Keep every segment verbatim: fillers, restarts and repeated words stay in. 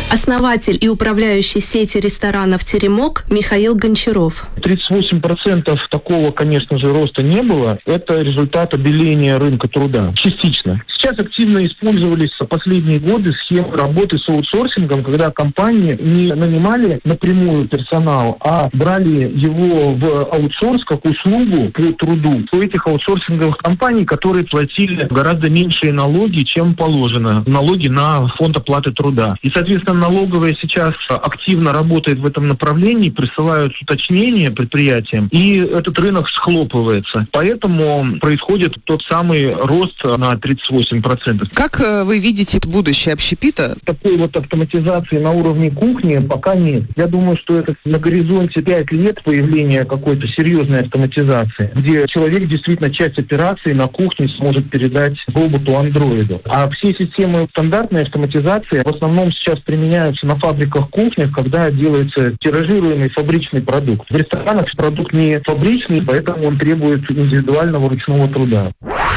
Основатель и управляющий сети ресторанов «Теремок» Михаил Гончаров. тридцать восемь процентов такого, конечно же, роста не было. Это результат обеления рынка труда. Частично. Сейчас активно использовались последние годы схемы работы с аутсорсингом, когда компании не нанимали напрямую персонал, а брали его в аутсорс как услугу по труду. У этих аутсорсинговых компаний, которые платили гораздо меньшие налоги, чем положено. Налоги на фонд оплаты труда. И, соответственно, налоговая сейчас активно работает в этом направлении, присылают уточнения предприятиям, и этот рынок схлопывается. Поэтому происходит тот самый рост на тридцать восемь процентов. Как вы видите будущее общепита? Такой вот автоматизации на уровне кухни пока нет. Я думаю, что это на горизонте пять лет появления какой-то серьезной автоматизации, где человек действительно часть операций на кухне сможет передать роботу-андроиду. А все системы стандартной автоматизации в основном сейчас применяются на фабриках-кухнях, когда делается тиражируемый фабричный продукт. В ресторанах продукт не фабричный, поэтому он требует индивидуального ручного труда.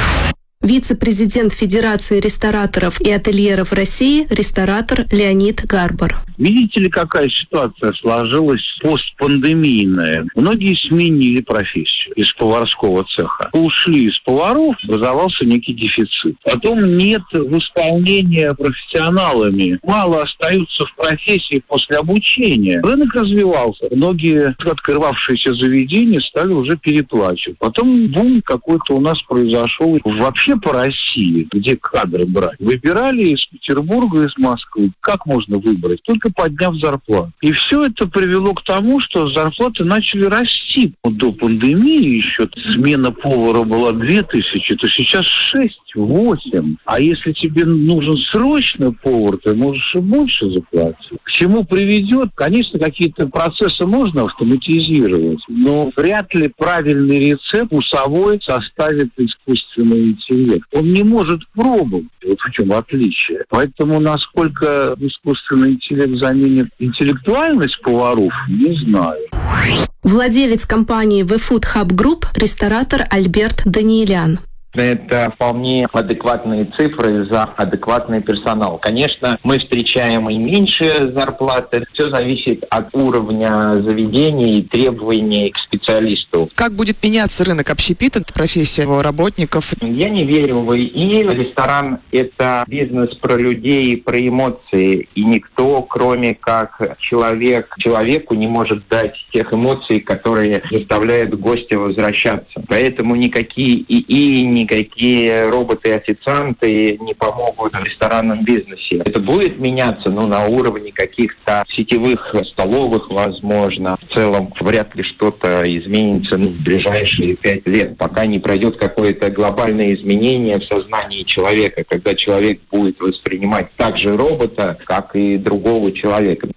Вице-президент Федерации рестораторов и ательеров России, ресторатор Леонид Гарбар. Видите ли, какая ситуация сложилась постпандемийная? Многие сменили профессию из поварского цеха. Ушли из поваров, образовался некий дефицит. Потом нет восполнения профессионалами. Мало остаются в профессии после обучения. Рынок развивался. Многие открывавшиеся заведения стали уже переплачивать. Потом бум какой-то у нас произошел вообще по России, где кадры брать. Выбирали из Петербурга, из Москвы. Как можно выбрать? Только подняв зарплату. И все это привело к тому, что зарплаты начали расти. До пандемии еще смена повара была две тысячи, то сейчас шесть, восемь. А если тебе нужен срочно повар, ты можешь и больше заплатить. К чему приведет? Конечно, какие-то процессы можно автоматизировать, но вряд ли правильный рецепт вкусовой составит искусственный интеллект. Он не может пробовать. Вот в чем отличие. Поэтому насколько искусственный интеллект заменит интеллектуальность поваров, не знаю. Владелец компании ви фуд хаб Group, ресторатор Альберт Даниэлян. Это вполне адекватные цифры за адекватный персонал. Конечно, мы встречаем и меньшие зарплаты. Все зависит от уровня заведения и требований к специалисту. Как будет меняться рынок общепита, профессия его работников? Я не верю в ИИ. Ресторан – это бизнес про людей, про эмоции. И никто, кроме как человек, человеку не может дать тех эмоций, которые заставляют гостя возвращаться. Поэтому никакие ИИ, ни Никакие роботы-официанты не помогут в ресторанном бизнесе. Это будет меняться, но на уровне каких-то сетевых столовых, возможно. В целом, вряд ли что-то изменится ну, в ближайшие пять лет, пока не пройдет какое-то глобальное изменение в сознании человека, когда человек будет воспринимать так же робота, как и другого человека.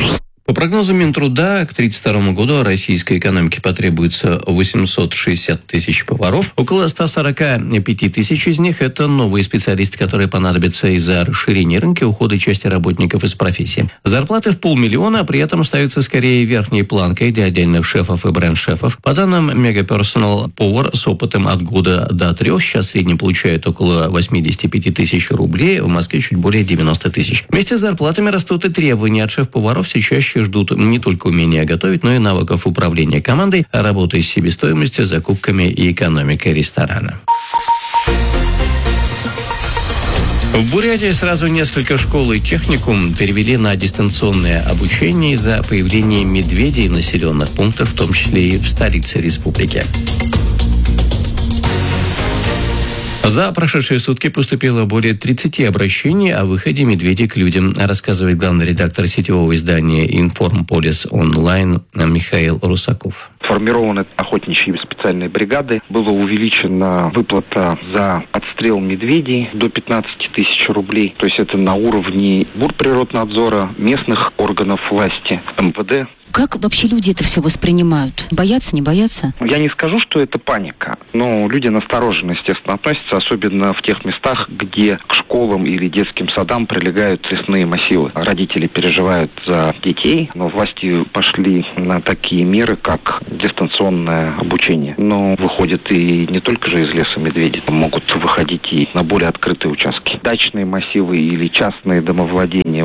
По прогнозам Минтруда, к тридцать второму году российской экономике потребуется восемьсот шестьдесят тысяч поваров. Около сто сорок пять тысяч из них – это новые специалисты, которые понадобятся из-за расширения рынка и ухода части работников из профессии. Зарплаты в полмиллиона, а при этом ставятся скорее верхней планкой для отдельных шефов и бренд-шефов. По данным Megapersonal, повар с опытом от года до трех сейчас в среднем получает около восемьдесят пять тысяч рублей, в Москве чуть более девяносто тысяч. Вместе с зарплатами растут и требования от шеф-поваров, все чаще ждут не только умения готовить, но и навыков управления командой, работы с себестоимостью, закупками и экономикой ресторана. В Бурятии сразу несколько школ и техникум перевели на дистанционное обучение из-за появления медведей в населенных пунктах, в том числе и в столице республики. За прошедшие сутки поступило более тридцати обращений о выходе медведей к людям, рассказывает главный редактор сетевого издания «Информполис онлайн» Михаил Русаков. Формированы охотничьи специальные бригады. Была увеличена выплата за отстрел медведей до пятнадцати тысяч рублей. То есть это на уровне Бурприроднадзора, местных органов власти, эм вэ дэ. Как вообще люди это все воспринимают? Боятся, не боятся? Я не скажу, что это паника, но люди настороженно, естественно, относятся, особенно в тех местах, где к школам или детским садам прилегают лесные массивы. Родители переживают за детей, но власти пошли на такие меры, как дистанционное обучение. Но выходят и не только же из леса медведи, могут выходить и на более открытые участки. Дачные массивы или частные домовладения. Вот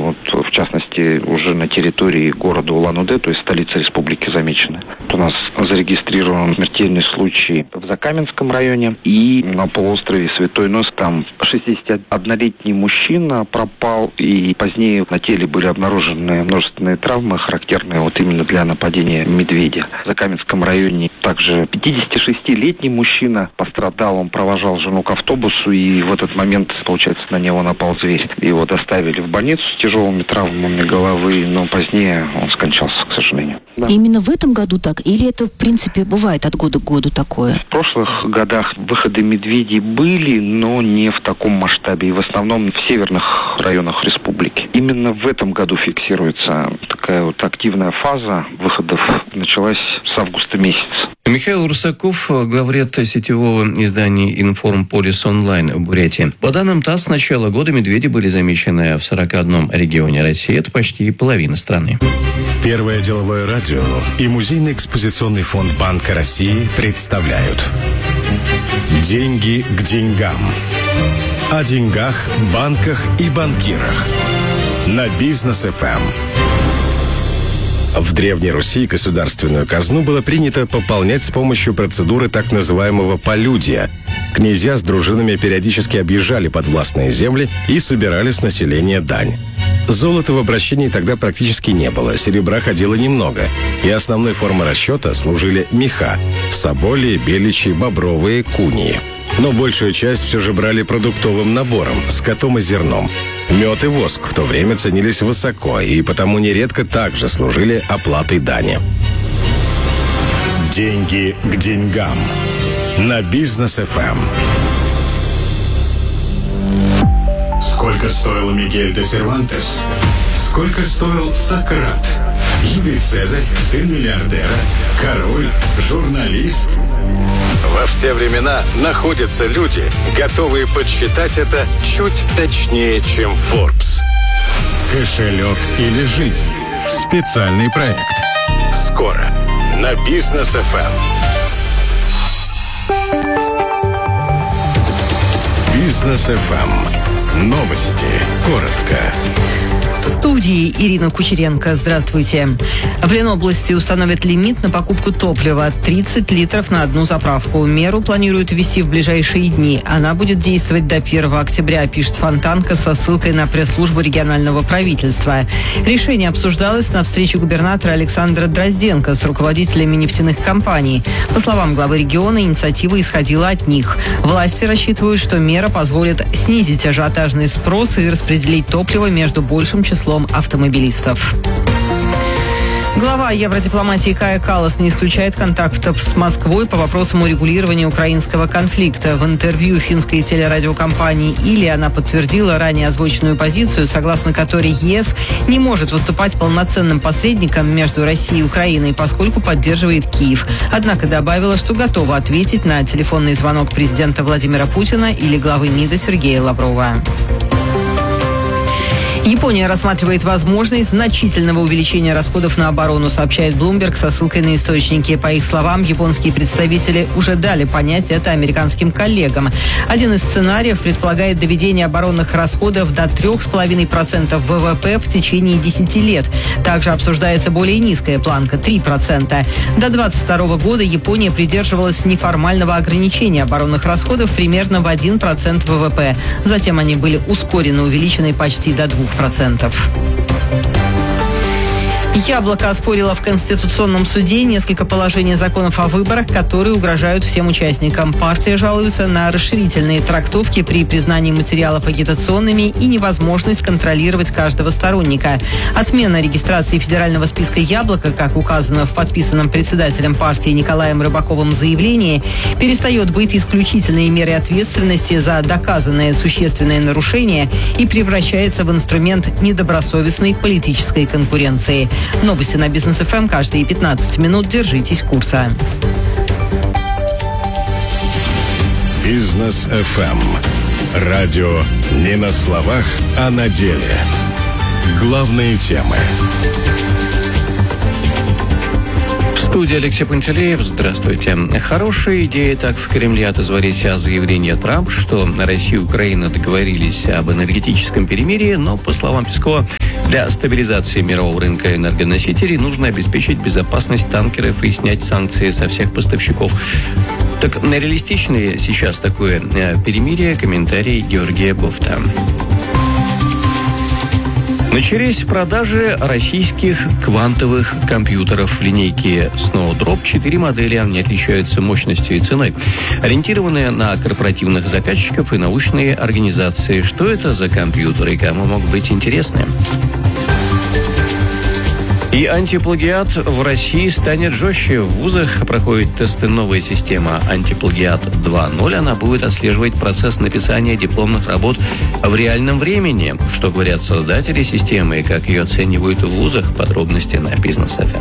в частности, уже на территории города Улан-Удэ, то есть столицы республики, замечены. У нас зарегистрирован смертельный случай в Закаменском районе и на полуострове Святой Нос. Там шестидесятиоднолетний мужчина пропал, и позднее на теле были обнаружены множественные травмы, характерные вот именно для нападения медведя. В Закаменском районе также пятидесятишестилетний мужчина пострадал, он провожал жену к автобусу, и в этот момент, получается, на него напал зверь. Его доставили в больницу с тяжелыми травмами головы, но позднее он скончался, к сожалению. Да. Именно в этом году так? Или это, в принципе, бывает от года к году такое? В прошлых годах выходы медведей были, но не в таком масштабе, и в основном в северных районах республики. Именно в этом году фиксируется такая вот активная фаза выходов, началась с августа месяца. Михаил Русаков, главред сетевого издания «Информполис онлайн» в Бурятии. По данным ТАСС, с начала года медведи были замечены в сорока одном регионе России. Это почти половина страны. Первое деловое радио и Музейный экспозиционный фонд Банка России представляют «Деньги к деньгам». О деньгах, банках и банкирах. На Бизнес-эф эм. В Древней Руси государственную казну было принято пополнять с помощью процедуры так называемого полюдия. Князья с дружинами периодически объезжали подвластные земли и собирали с населения дань. Золота в обращении тогда практически не было, серебра ходило немного, и основной формой расчета служили меха – соболи, беличьи, бобровые, куньи. Но большую часть все же брали продуктовым набором, скотом и зерном. Мед и воск в то время ценились высоко, и потому нередко также служили оплатой дани. Деньги к деньгам. На Бизнес-эф эм. Сколько стоил Мигель де Сервантес? Сколько стоил Сократ? Юлий Цезарь, сын миллиардера, король, журналист. Во все времена находятся люди, готовые подсчитать это чуть точнее, чем Forbes. Кошелек или жизнь? Специальный проект. Скоро на Бизнес-эф эм. Бизнес-эф эм. Новости. Коротко. В студии Ирина Кучеренко. Здравствуйте. В Ленобласти установят лимит на покупку топлива – тридцать литров на одну заправку. Меру планируют ввести в ближайшие дни. Она будет действовать до первого октября, пишет Фонтанка со ссылкой на пресс-службу регионального правительства. Решение обсуждалось на встрече губернатора Александра Дрозденко с руководителями нефтяных компаний. По словам главы региона, инициатива исходила от них. Власти рассчитывают, что мера позволит снизить ажиотажный спрос и распределить топливо между большим числом автомобилистов. Глава евродипломатии Кая Каллас не исключает контактов с Москвой по вопросам урегулирования украинского конфликта. В интервью финской телерадиокомпании «Или» она подтвердила ранее озвученную позицию, согласно которой ЕС не может выступать полноценным посредником между Россией и Украиной, поскольку поддерживает Киев. Однако добавила, что готова ответить на телефонный звонок президента Владимира Путина или главы МИДа Сергея Лаврова. Япония рассматривает возможность значительного увеличения расходов на оборону, сообщает Bloomberg со ссылкой на источники. По их словам, японские представители уже дали понять это американским коллегам. Один из сценариев предполагает доведение оборонных расходов до три целых пять десятых процента ВВП в течение десяти лет. Также обсуждается более низкая планка – три процента. До двадцать второго года Япония придерживалась неформального ограничения оборонных расходов примерно в один процент ВВП. Затем они были ускоренно увеличены почти до двух процентов. Яблоко оспорило в Конституционном суде несколько положений законов о выборах, которые угрожают всем участникам. Партия жалуется на расширительные трактовки при признании материалов агитационными и невозможность контролировать каждого сторонника. Отмена регистрации федерального списка «Яблоко», как указано в подписанном председателем партии Николаем Рыбаковым заявлении, перестает быть исключительной мерой ответственности за доказанное существенное нарушение и превращается в инструмент недобросовестной политической конкуренции. Новости на Бизнес-эф эм каждые пятнадцать минут. Держитесь курса. Бизнес-эф эм. Радио не на словах, а на деле. Главные темы. В студии Алексей Пантелеев. Здравствуйте. Хорошая идея. Так в Кремле отозвались о заявлении Трампа, что Россия и Украина договорились об энергетическом перемирии, но, по словам Пескова, Для стабилизации мирового рынка энергоносителей нужно обеспечить безопасность танкеров и снять санкции со всех поставщиков. Так реалистично ли сейчас такое перемирие? Комментарий Георгия Бофта. Начались продажи российских квантовых компьютеров линейки Snowdrop. Четыре модели, они отличаются мощностью и ценой. Ориентированные на корпоративных заказчиков и научные организации. Что это за компьютеры и кому могут быть интересны? И антиплагиат в России станет жестче. В вузах проходит тесты новая система антиплагиат два ноль. Она будет отслеживать процесс написания дипломных работ в реальном времени. Что говорят создатели системы и как ее оценивают в вузах, подробности на Бизнес эф эм.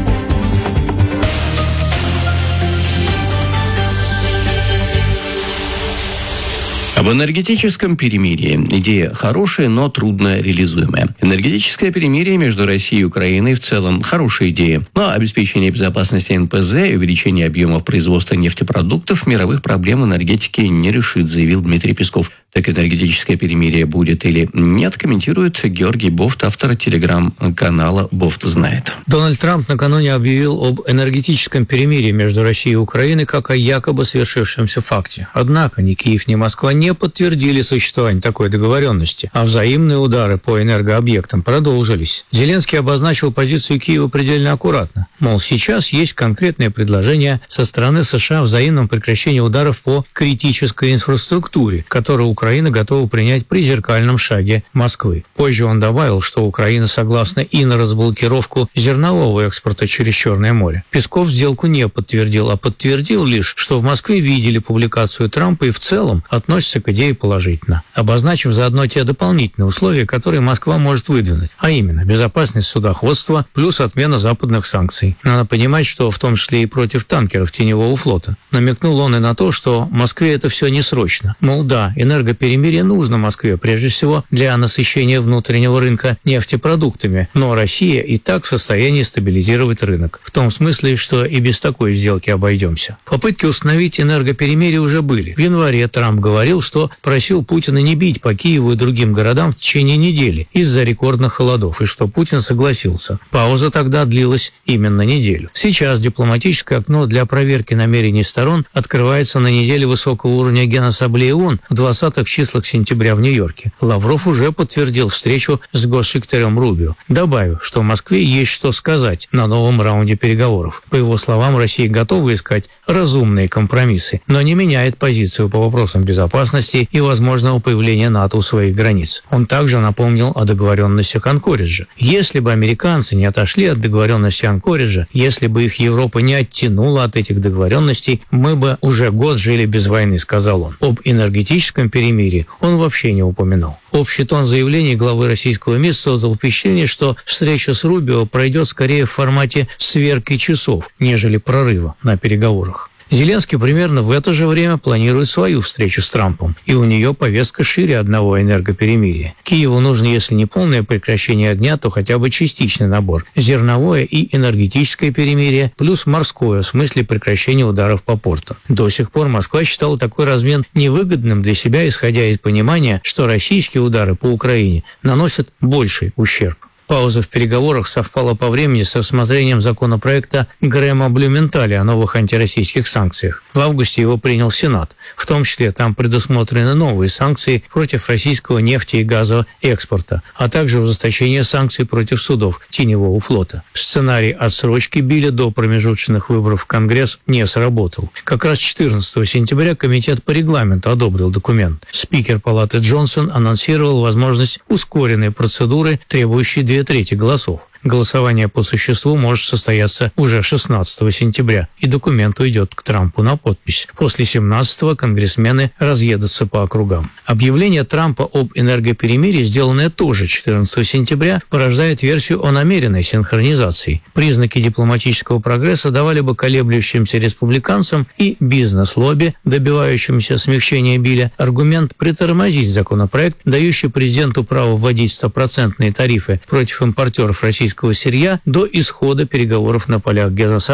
Об энергетическом перемирии. Идея хорошая, но трудно реализуемая. Энергетическое перемирие между Россией и Украиной в целом хорошая идея. Но обеспечение безопасности эн пэ зэ и увеличение объемов производства нефтепродуктов мировых проблем энергетики не решит, заявил Дмитрий Песков. Так энергетическое перемирие будет или нет, комментирует Георгий Бофт, автор телеграм-канала «Бофт знает». Дональд Трамп накануне объявил об энергетическом перемирии между Россией и Украиной как о якобы свершившемся факте. Однако ни Киев, ни Москва не подтвердили существование такой договоренности, а взаимные удары по энергообъектам продолжились. Зеленский обозначил позицию Киева предельно аккуратно. Мол, сейчас есть конкретное предложение со стороны США о взаимном прекращении ударов по критической инфраструктуре, которую Украина готова принять при зеркальном шаге Москвы. Позже он добавил, что Украина согласна и на разблокировку зернового экспорта через Черное море. Песков сделку не подтвердил, а подтвердил лишь, что в Москве видели публикацию Трампа и в целом относятся к идее положительно, обозначив заодно те дополнительные условия, которые Москва может выдвинуть, а именно безопасность судоходства плюс отмена западных санкций. Надо понимать, что в том числе и против танкеров теневого флота. Намекнул он и на то, что Москве это все не срочно. Мол, да, энергоперемирие нужно Москве, прежде всего для насыщения внутреннего рынка нефтепродуктами, но Россия и так в состоянии стабилизировать рынок. В том смысле, что и без такой сделки обойдемся. Попытки установить энергоперемирие уже были. В январе Трамп говорил, что просил Путина не бить по Киеву и другим городам в течение недели из-за рекордных холодов, и что Путин согласился. Пауза тогда длилась именно неделю. Сейчас дипломатическое окно для проверки намерений сторон открывается на неделе высокого уровня Генассамблеи ООН в двадцатых числах сентября в Нью-Йорке. Лавров уже подтвердил встречу с госсекретарем Рубио, добавив, что в Москве есть что сказать на новом раунде переговоров. По его словам, Россия готова искать разумные компромиссы, но не меняет позицию по вопросам безопасности и возможного появления НАТО у своих границ. Он также напомнил о договоренностях Анкориджа. Если бы американцы не отошли от договоренности Анкориджа, если бы их Европа не оттянула от этих договоренностей, мы бы уже год жили без войны, сказал он. Об энергетическом перемирии он вообще не упоминал. Общий тон заявлений главы российского МИД создал впечатление, что встреча с Рубио пройдет скорее в формате сверки часов, нежели прорыва на переговорах. Зеленский примерно в это же время планирует свою встречу с Трампом, и у нее повестка шире одного энергоперемирия. Киеву нужно, если не полное прекращение огня, то хотя бы частичный набор. Зерновое и энергетическое перемирие, плюс морское, в смысле прекращения ударов по портам. До сих пор Москва считала такой размен невыгодным для себя, исходя из понимания, что российские удары по Украине наносят больший ущерб. Пауза в переговорах совпала по времени с рассмотрением законопроекта Грэма Блюменталя о новых антироссийских санкциях. В августе его принял Сенат. В том числе там предусмотрены новые санкции против российского нефти и газового экспорта, а также ужесточение санкций против судов теневого флота. Сценарий отсрочки Билля до промежуточных выборов в Конгресс не сработал. Как раз четырнадцатого сентября Комитет по регламенту одобрил документ. Спикер Палаты Джонсон анонсировал возможность ускоренной процедуры, требующей две трети голосов. Голосование по существу может состояться уже шестнадцатого сентября, и документ уйдет к Трампу на подпись. После семнадцатого конгрессмены разъедутся по округам. Объявление Трампа об энергоперемирии, сделанное тоже четырнадцатого сентября, порождает версию о намеренной синхронизации. Признаки дипломатического прогресса давали бы колеблющимся республиканцам и бизнес-лобби, добивающимся смягчения Билля, аргумент притормозить законопроект, дающий президенту право вводить стопроцентные тарифы против импортеров российского сырья до исхода переговоров на полях Генассамблеи.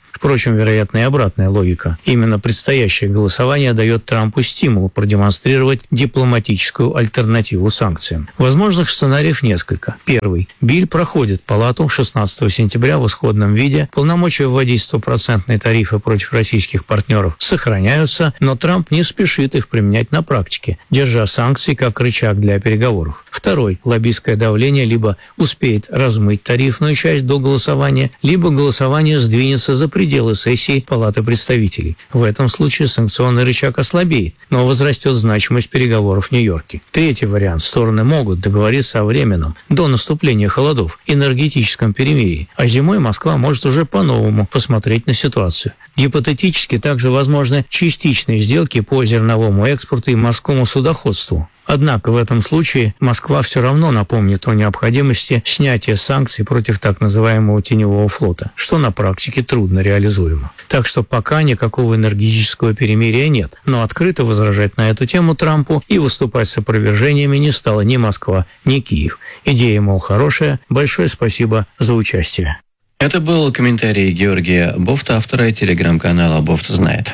Впрочем, вероятно, и обратная логика. Именно предстоящее голосование дает Трампу стимул продемонстрировать дипломатическую альтернативу санкциям. Возможных сценариев несколько. Первый. Биль проходит Палату шестнадцатого сентября в исходном виде. Полномочия вводить стопроцентные тарифы против российских партнеров сохраняются, но Трамп не спешит их применять на практике, держа санкции как рычаг для переговоров. Второй. Лоббистское давление либо успеет размыть тарифную часть до голосования, либо голосование сдвинется за пределы сессии Палаты представителей. В этом случае санкционный рычаг ослабеет, но возрастет значимость переговоров в Нью-Йорке. Третий вариант. Стороны могут договориться о временном, до наступления холодов, энергетическом перемирии, а зимой Москва может уже по-новому посмотреть на ситуацию. Гипотетически также возможны частичные сделки по зерновому экспорту и морскому судоходству. Однако в этом случае Москва все равно напомнит о необходимости снятия санкций против так называемого теневого флота, что на практике трудно реализуемо. Так что пока никакого энергетического перемирия нет. Но открыто возражать на эту тему Трампу и выступать с опровержениями не стала ни Москва, ни Киев. Идея, мол, хорошая. Большое спасибо за участие. Это был комментарий Георгия Бофта, автора телеграм-канала «Бофт знает».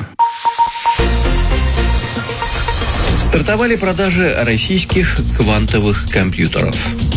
Стартовали продажи российских квантовых компьютеров.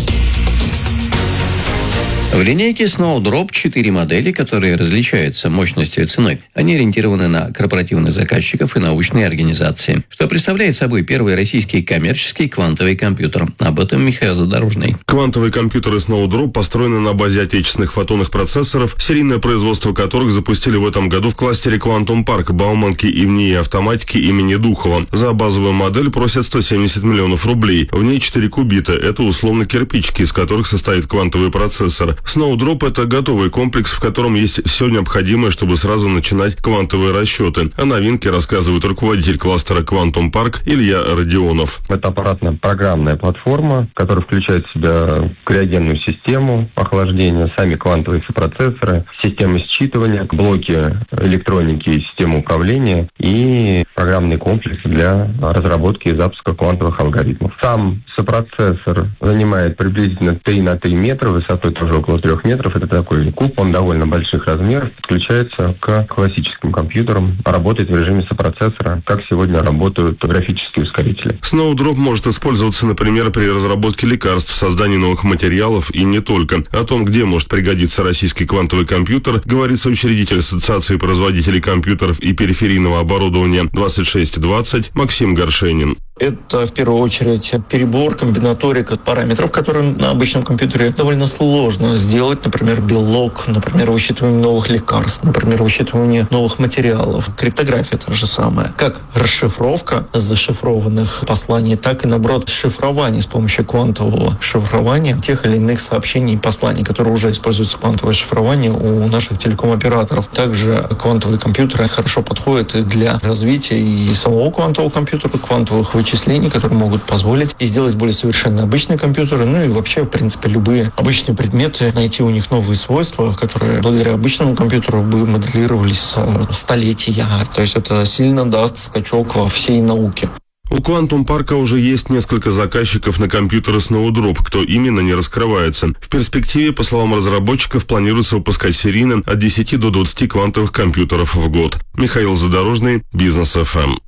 В линейке Snowdrop четыре модели, которые различаются мощностью и ценой. Они ориентированы на корпоративных заказчиков и научные организации, что представляет собой первый российский коммерческий квантовый компьютер. Об этом Михаил Задорожный. Квантовые компьютеры Snowdrop построены на базе отечественных фотонных процессоров, серийное производство которых запустили в этом году в кластере Quantum Park Бауманки и в НИИ автоматики имени Духова. За базовую модель просят сто семьдесят миллионов рублей. В ней четыре кубита. Это условно кирпичики, из которых состоит квантовый процессор. Snowdrop – это готовый комплекс, в котором есть все необходимое, чтобы сразу начинать квантовые расчеты. О новинке рассказывает руководитель кластера Quantum Park Илья Родионов. Это аппаратно-программная платформа, которая включает в себя криогенную систему охлаждения, сами квантовые процессоры, системы считывания, блоки электроники и системы управления и программный комплекс для разработки и запуска квантовых алгоритмов. Сам сопроцессор занимает приблизительно три на три метра, высотой тоже около трех метров. Это такой куб, он довольно больших размеров, подключается к классическим компьютерам, работает в режиме сопроцессора, как сегодня работают графические ускорители. Snowdrop может использоваться, например, при разработке лекарств, создании новых материалов и не только. О том, где может пригодиться российский квантовый компьютер, говорит соучредитель Ассоциации производителей компьютеров и периферийного оборудования двадцать шесть двадцать Максим Горшенин. Это, в первую очередь, перебор, комбинаторика параметров, которые на обычном компьютере довольно сложно сделать. Например, белок, например, высчитывание новых лекарств, например, высчитывание новых материалов. Криптография та же самая. Как расшифровка зашифрованных посланий, так и, наоборот, шифрование с помощью квантового шифрования тех или иных сообщений и посланий, которые уже используются квантовое шифрование у наших телеком-операторов. Также квантовые компьютеры хорошо подходят и для развития и самого квантового компьютера, квантовых вычислений, вычислений, которые могут позволить и сделать более совершенные обычные компьютеры, ну и вообще, в принципе, любые обычные предметы, найти у них новые свойства, которые благодаря обычному компьютеру бы моделировались столетия. То есть это сильно даст скачок во всей науке. У Quantum Park уже есть несколько заказчиков на компьютеры Snowdrop. Кто именно, не раскрывается. В перспективе, по словам разработчиков, планируется выпускать серийно от десяти до двадцати квантовых компьютеров в год. Михаил Задорожный, Бизнес эф эм.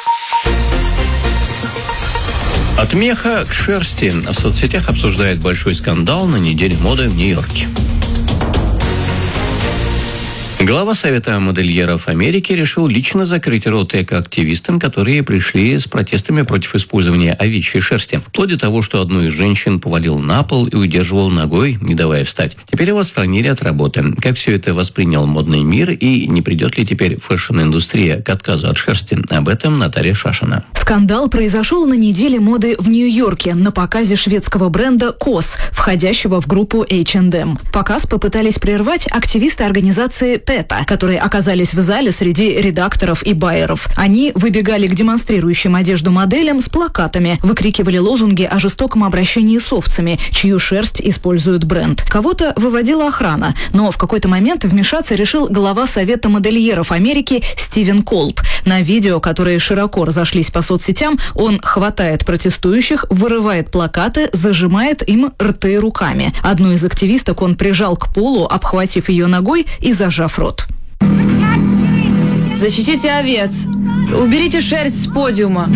От меха к шерсти. В соцсетях обсуждают большой скандал на неделе моды в Нью-Йорке. Глава Совета модельеров Америки решил лично закрыть рот экоактивистам, которые пришли с протестами против использования овечьей шерсти. Вплоть до того, что одну из женщин повалил на пол и удерживал ногой, не давая встать. Теперь его отстранили от работы. Как все это воспринял модный мир и не придет ли теперь фэшн-индустрия к отказу от шерсти? Об этом Наталья Шашина. Скандал произошел на неделе моды в Нью-Йорке на показе шведского бренда кос, входящего в группу эйч энд эм. Показ попытались прервать активисты организации ПЭТА, которые оказались в зале среди редакторов и байеров. Они выбегали к демонстрирующим одежду моделям с плакатами, выкрикивали лозунги о жестоком обращении с овцами, чью шерсть использует бренд. Кого-то выводила охрана, но в какой-то момент вмешаться решил глава Совета модельеров Америки Стивен Колб. На видео, которые широко разошлись по соцсетям, он хватает протестующих, вырывает плакаты, зажимает им рты руками. Одну из активисток он прижал к полу, обхватив ее ногой и зажав рот. Защитите овец. Уберите шерсть с подиума.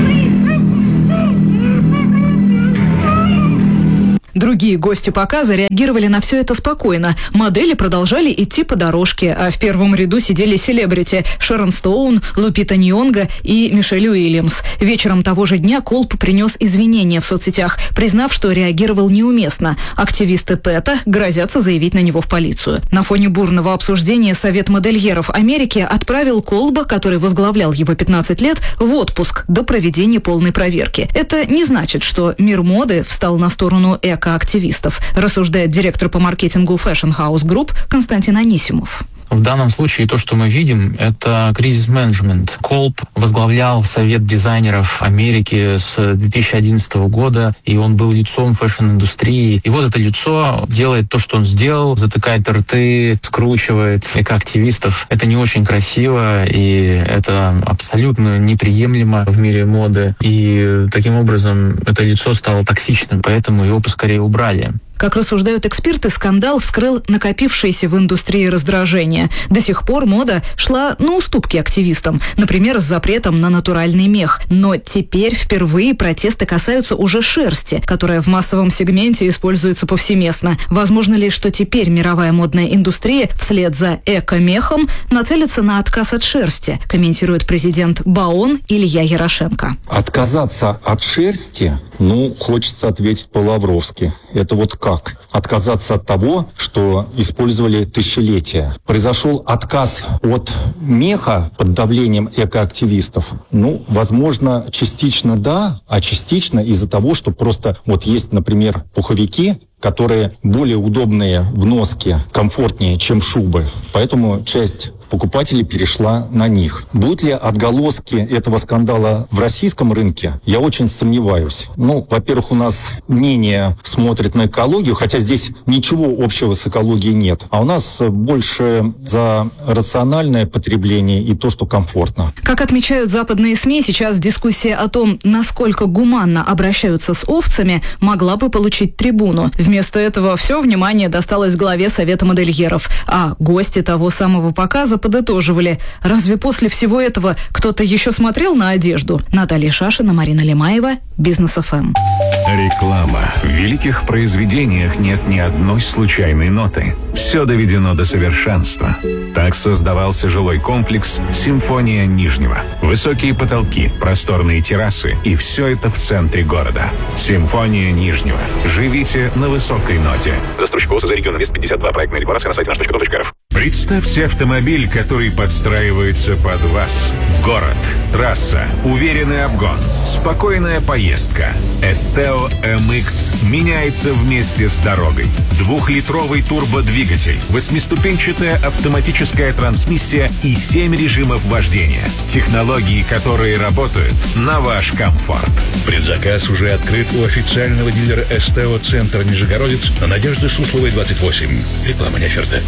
Другие гости показа реагировали на все это спокойно. Модели продолжали идти по дорожке, а в первом ряду сидели селебрити Шерон Стоун, Лупита Ньонго и Мишель Уильямс. Вечером того же дня Колб принес извинения в соцсетях, признав, что реагировал неуместно. Активисты ПЭТа грозятся заявить на него в полицию. На фоне бурного обсуждения Совет модельеров Америки отправил Колба, который возглавлял его пятнадцать лет, в отпуск до проведения полной проверки. Это не значит, что мир моды встал на сторону эко активистов, рассуждает директор по маркетингу Fashion House Group Константин Анисимов. В данном случае то, что мы видим, это кризис-менеджмент. Колб возглавлял Совет дизайнеров Америки с две тысячи одиннадцатого года, и он был лицом фэшн-индустрии. И вот это лицо делает то, что он сделал, затыкает рты, скручивает экоактивистов. Это не очень красиво, и это абсолютно неприемлемо в мире моды. И таким образом это лицо стало токсичным, поэтому его поскорее убрали. Как рассуждают эксперты, скандал вскрыл накопившееся в индустрии раздражение. До сих пор мода шла на уступки активистам, например, с запретом на натуральный мех. Но теперь впервые протесты касаются уже шерсти, которая в массовом сегменте используется повсеместно. Возможно ли, что теперь мировая модная индустрия вслед за эко-мехом нацелится на отказ от шерсти, комментирует президент БАОН Илья Ярошенко. Отказаться от шерсти, ну, хочется ответить по-лавровски. Это вот как? Отказаться от того, что использовали тысячелетия. Произошел отказ от меха под давлением экоактивистов. Ну, возможно, частично да, а частично из-за того, что просто вот есть, например, пуховики, которые более удобные в носке, комфортнее, чем шубы. Поэтому часть покупателей перешла на них. Будут ли отголоски этого скандала в российском рынке? Я очень сомневаюсь. Ну, во-первых, у нас менее смотрят на экологию, хотя здесь ничего общего с экологией нет. А у нас больше за рациональное потребление и то, что комфортно. Как отмечают западные СМИ, сейчас дискуссия о том, насколько гуманно обращаются с овцами, могла бы получить трибуну. Вместо этого все внимание досталось главе Совета модельеров, а гости того самого показа подытоживали. Разве после всего этого кто-то еще смотрел на одежду? Наталья Шашина, Марина Лемаева, Бизнес эф эм. Реклама. В великих произведениях нет ни одной случайной ноты. Все доведено до совершенства. Так создавался жилой комплекс «Симфония Нижнего». Высокие потолки, просторные террасы, и все это в центре города. «Симфония Нижнего». Живите на высокой ноте. Застройщик ООО «За регион Инвест пятьдесят два». Проектная декларация на сайте наш точка ком точка эр эф. Представьте автомобиль, который подстраивается под вас. Город, трасса, уверенный обгон, спокойная поездка. Esteo эм икс меняется вместе с дорогой. Двухлитровый турбодвигатель, восьмиступенчатая автоматическая трансмиссия и семь режимов вождения. Технологии, которые работают на ваш комфорт. Предзаказ уже открыт у официального дилера Esteo Центр Нижегородец на Надежды Сусловой, двадцать восемь. Реклама не оферта.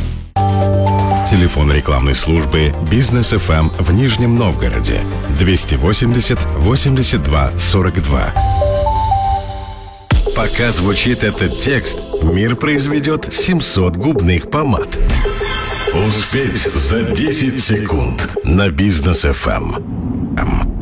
Телефон рекламной службы «Бизнес эф эм» в Нижнем Новгороде двести восемьдесят восемьдесят два сорок два. Пока звучит этот текст, мир произведет семьсот губных помад. Успеть за десять секунд на «Бизнес эф эм».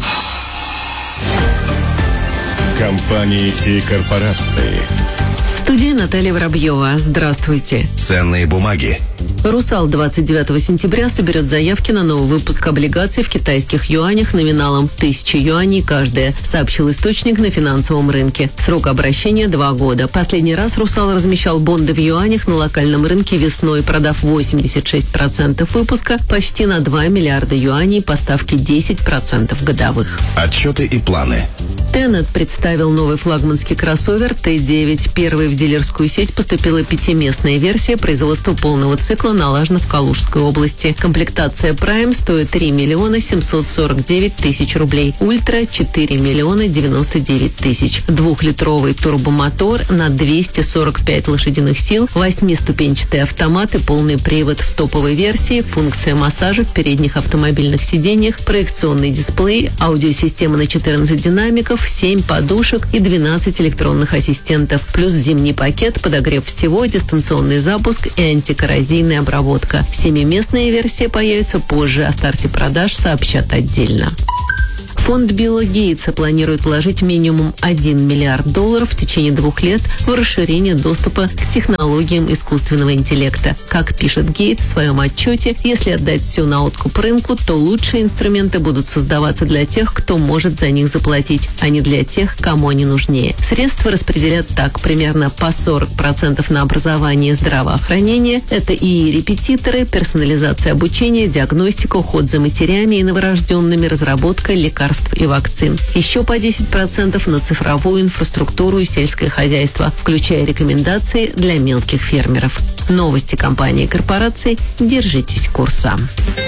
Компании и корпорации. В студии Наталья Воробьева. Здравствуйте. Ценные бумаги. «Русал» двадцать девятого сентября соберет заявки на новый выпуск облигаций в китайских юанях номиналом тысяча юаней каждая, сообщил источник на финансовом рынке. Срок обращения – два года. Последний раз «Русал» размещал бонды в юанях на локальном рынке весной, продав восемьдесят шесть процентов выпуска почти на два миллиарда юаней по ставке десять процентов годовых. Отчеты и планы. Тенет представил новый флагманский кроссовер Т девять. Первой в дилерскую сеть поступила пятиместная версия производства полного цикла налажена в Калужской области. Комплектация Prime стоит три миллиона семьсот сорок девять тысяч рублей. Ультра – четыре миллиона девяносто девять тысяч. Двухлитровый турбомотор на двести сорок пять лошадиных сил, восьмиступенчатый автомат и полный привод в топовой версии, функция массажа в передних автомобильных сиденьях, проекционный дисплей, аудиосистема на четырнадцать динамиков, семь подушек и двенадцать электронных ассистентов, плюс зимний мини-пакет, подогрев всего, дистанционный запуск и антикоррозийная обработка. Семиместная версия появится позже, о старте продаж сообщат отдельно. Фонд Билла Гейтса планирует вложить минимум один миллиард долларов в течение двух лет в расширение доступа к технологиям искусственного интеллекта. Как пишет Гейтс в своем отчете, если отдать все на откуп рынку, то лучшие инструменты будут создаваться для тех, кто может за них заплатить, а не для тех, кому они нужнее. Средства распределят так: примерно по сорок процентов на образование и здравоохранение. Это и репетиторы, персонализация обучения, диагностика, уход за матерями и новорожденными, разработка лекарств и вакцин. Еще по десять процентов на цифровую инфраструктуру и сельское хозяйство, включая рекомендации для мелких фермеров. Новости компании и корпораций. Держитесь курса.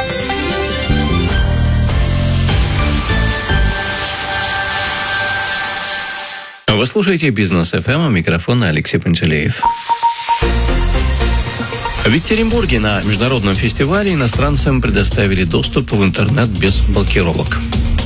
Вы слушаете «Бизнес эф эм», у микрофона Алексей Пантелеев. В Екатеринбурге на международном фестивале иностранцам предоставили доступ в интернет без блокировок.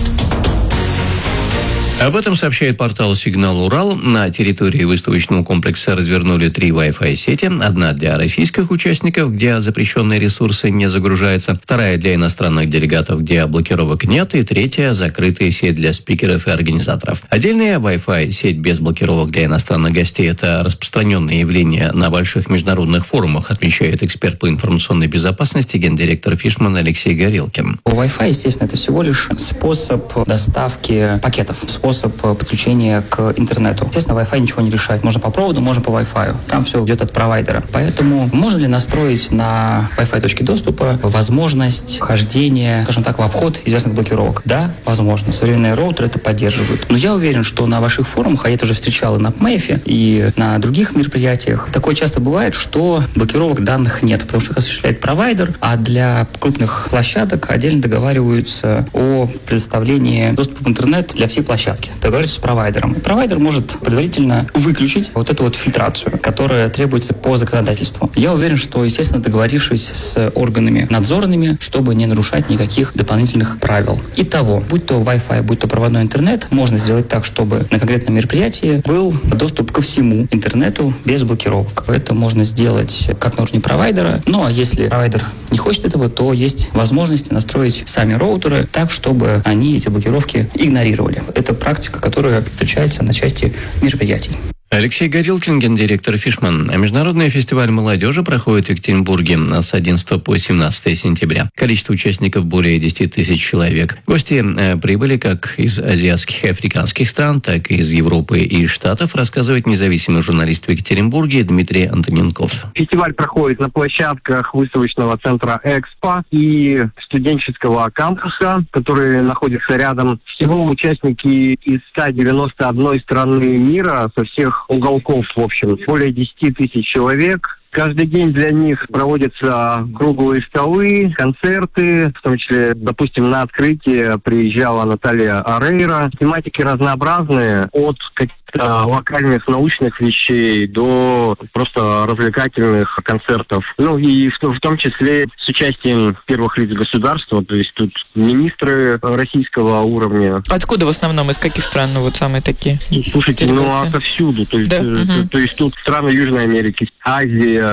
Об этом сообщает портал «Сигнал Урал». На территории выставочного комплекса развернули три Wi-Fi сети. Одна для российских участников, где запрещенные ресурсы не загружаются. Вторая для иностранных делегатов, где блокировок нет. И третья – закрытая сеть для спикеров и организаторов. Отдельная Wi-Fi сеть без блокировок для иностранных гостей – это распространенное явление на больших международных форумах, отмечает эксперт по информационной безопасности, гендиректор Фишман Алексей Горелкин. Wi-Fi, естественно, это всего лишь способ доставки пакетов, способ подключения к интернету. Естественно, Wi-Fi ничего не решает. Можно по проводу, можно по Wi-Fi. Там все идет от провайдера. Поэтому можно ли настроить на Wi-Fi точки доступа возможность вхождения, скажем так, в обход известных блокировок? Да, возможно. Современные роутеры это поддерживают. Но я уверен, что на ваших форумах, а я это уже встречал и на ПМЭФе, и на других мероприятиях, такое часто бывает, что блокировок данных нет, потому что их осуществляет провайдер, а для крупных площадок отдельно договариваются о предоставлении доступа в интернет для всей площадки. Договориться с провайдером. И провайдер может предварительно выключить вот эту вот фильтрацию, которая требуется по законодательству. Я уверен, что, естественно, договорившись с органами надзорными, чтобы не нарушать никаких дополнительных правил. Итого, будь то Wi-Fi, будь то проводной интернет, можно сделать так, чтобы на конкретном мероприятии был доступ ко всему интернету без блокировок. Это можно сделать как на уровне провайдера. Ну, а если провайдер не хочет этого, то есть возможности настроить сами роутеры так, чтобы они эти блокировки игнорировали. Это практика, которая встречается на части мероприятий. Алексей Горелкин, гендиректор Фишман. А международный фестиваль молодежи проходит в Екатеринбурге с одиннадцатого по семнадцатое сентября. Количество участников более десяти тысяч человек. Гости э, прибыли как из азиатских и африканских стран, так и из Европы и Штатов, рассказывает независимый журналист в Екатеринбурге Дмитрий Антоненков. Фестиваль проходит на площадках выставочного центра «Экспо» и студенческого кампуса, который находится рядом. Всего участники из ста девяноста одной страны мира, со всех уголков, в общем, более десяти тысяч человек. Каждый день для них проводятся круглые столы, концерты, в том числе, допустим, на открытие приезжала Наталья Орейро. Тематики разнообразные, от каких-то локальных научных вещей до просто развлекательных концертов. Ну и в, в том числе с участием первых лиц государства, то есть тут министры российского уровня. Откуда в основном, из каких стран, ну вот самые такие? Слушайте, ну отовсюду, то есть, да? то, угу. то есть тут страны Южной Америки, Азия,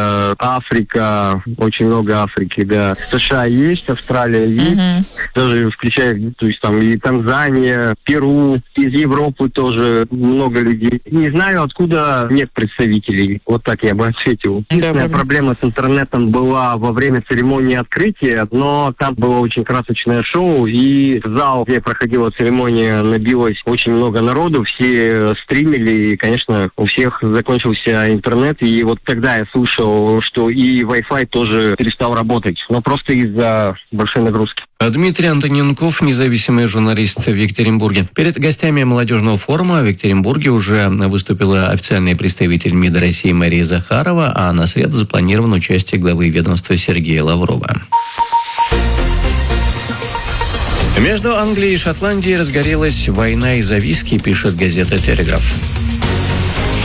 Африка, очень много Африки, да. США есть, Австралия есть, uh-huh. даже включая, то есть там и Танзания, Перу, из Европы тоже много людей. Не знаю, откуда нет представителей. Вот так я бы ответил. Единственная да, проблема с интернетом была во время церемонии открытия, но там было очень красочное шоу, и зал, где проходила церемония, набилось очень много народу, все стримили, и, конечно, у всех закончился интернет, и вот тогда я слышал, что и Wi-Fi тоже перестал работать, но просто из-за большой нагрузки. Дмитрий Антоненков, независимый журналист в Екатеринбурге. Перед гостями молодежного форума в Екатеринбурге уже выступила официальный представитель МИДа России Мария Захарова, а на среду запланировано участие главы ведомства Сергея Лаврова. Между Англией и Шотландией разгорелась война из-за виски, пишет газета «Телеграф».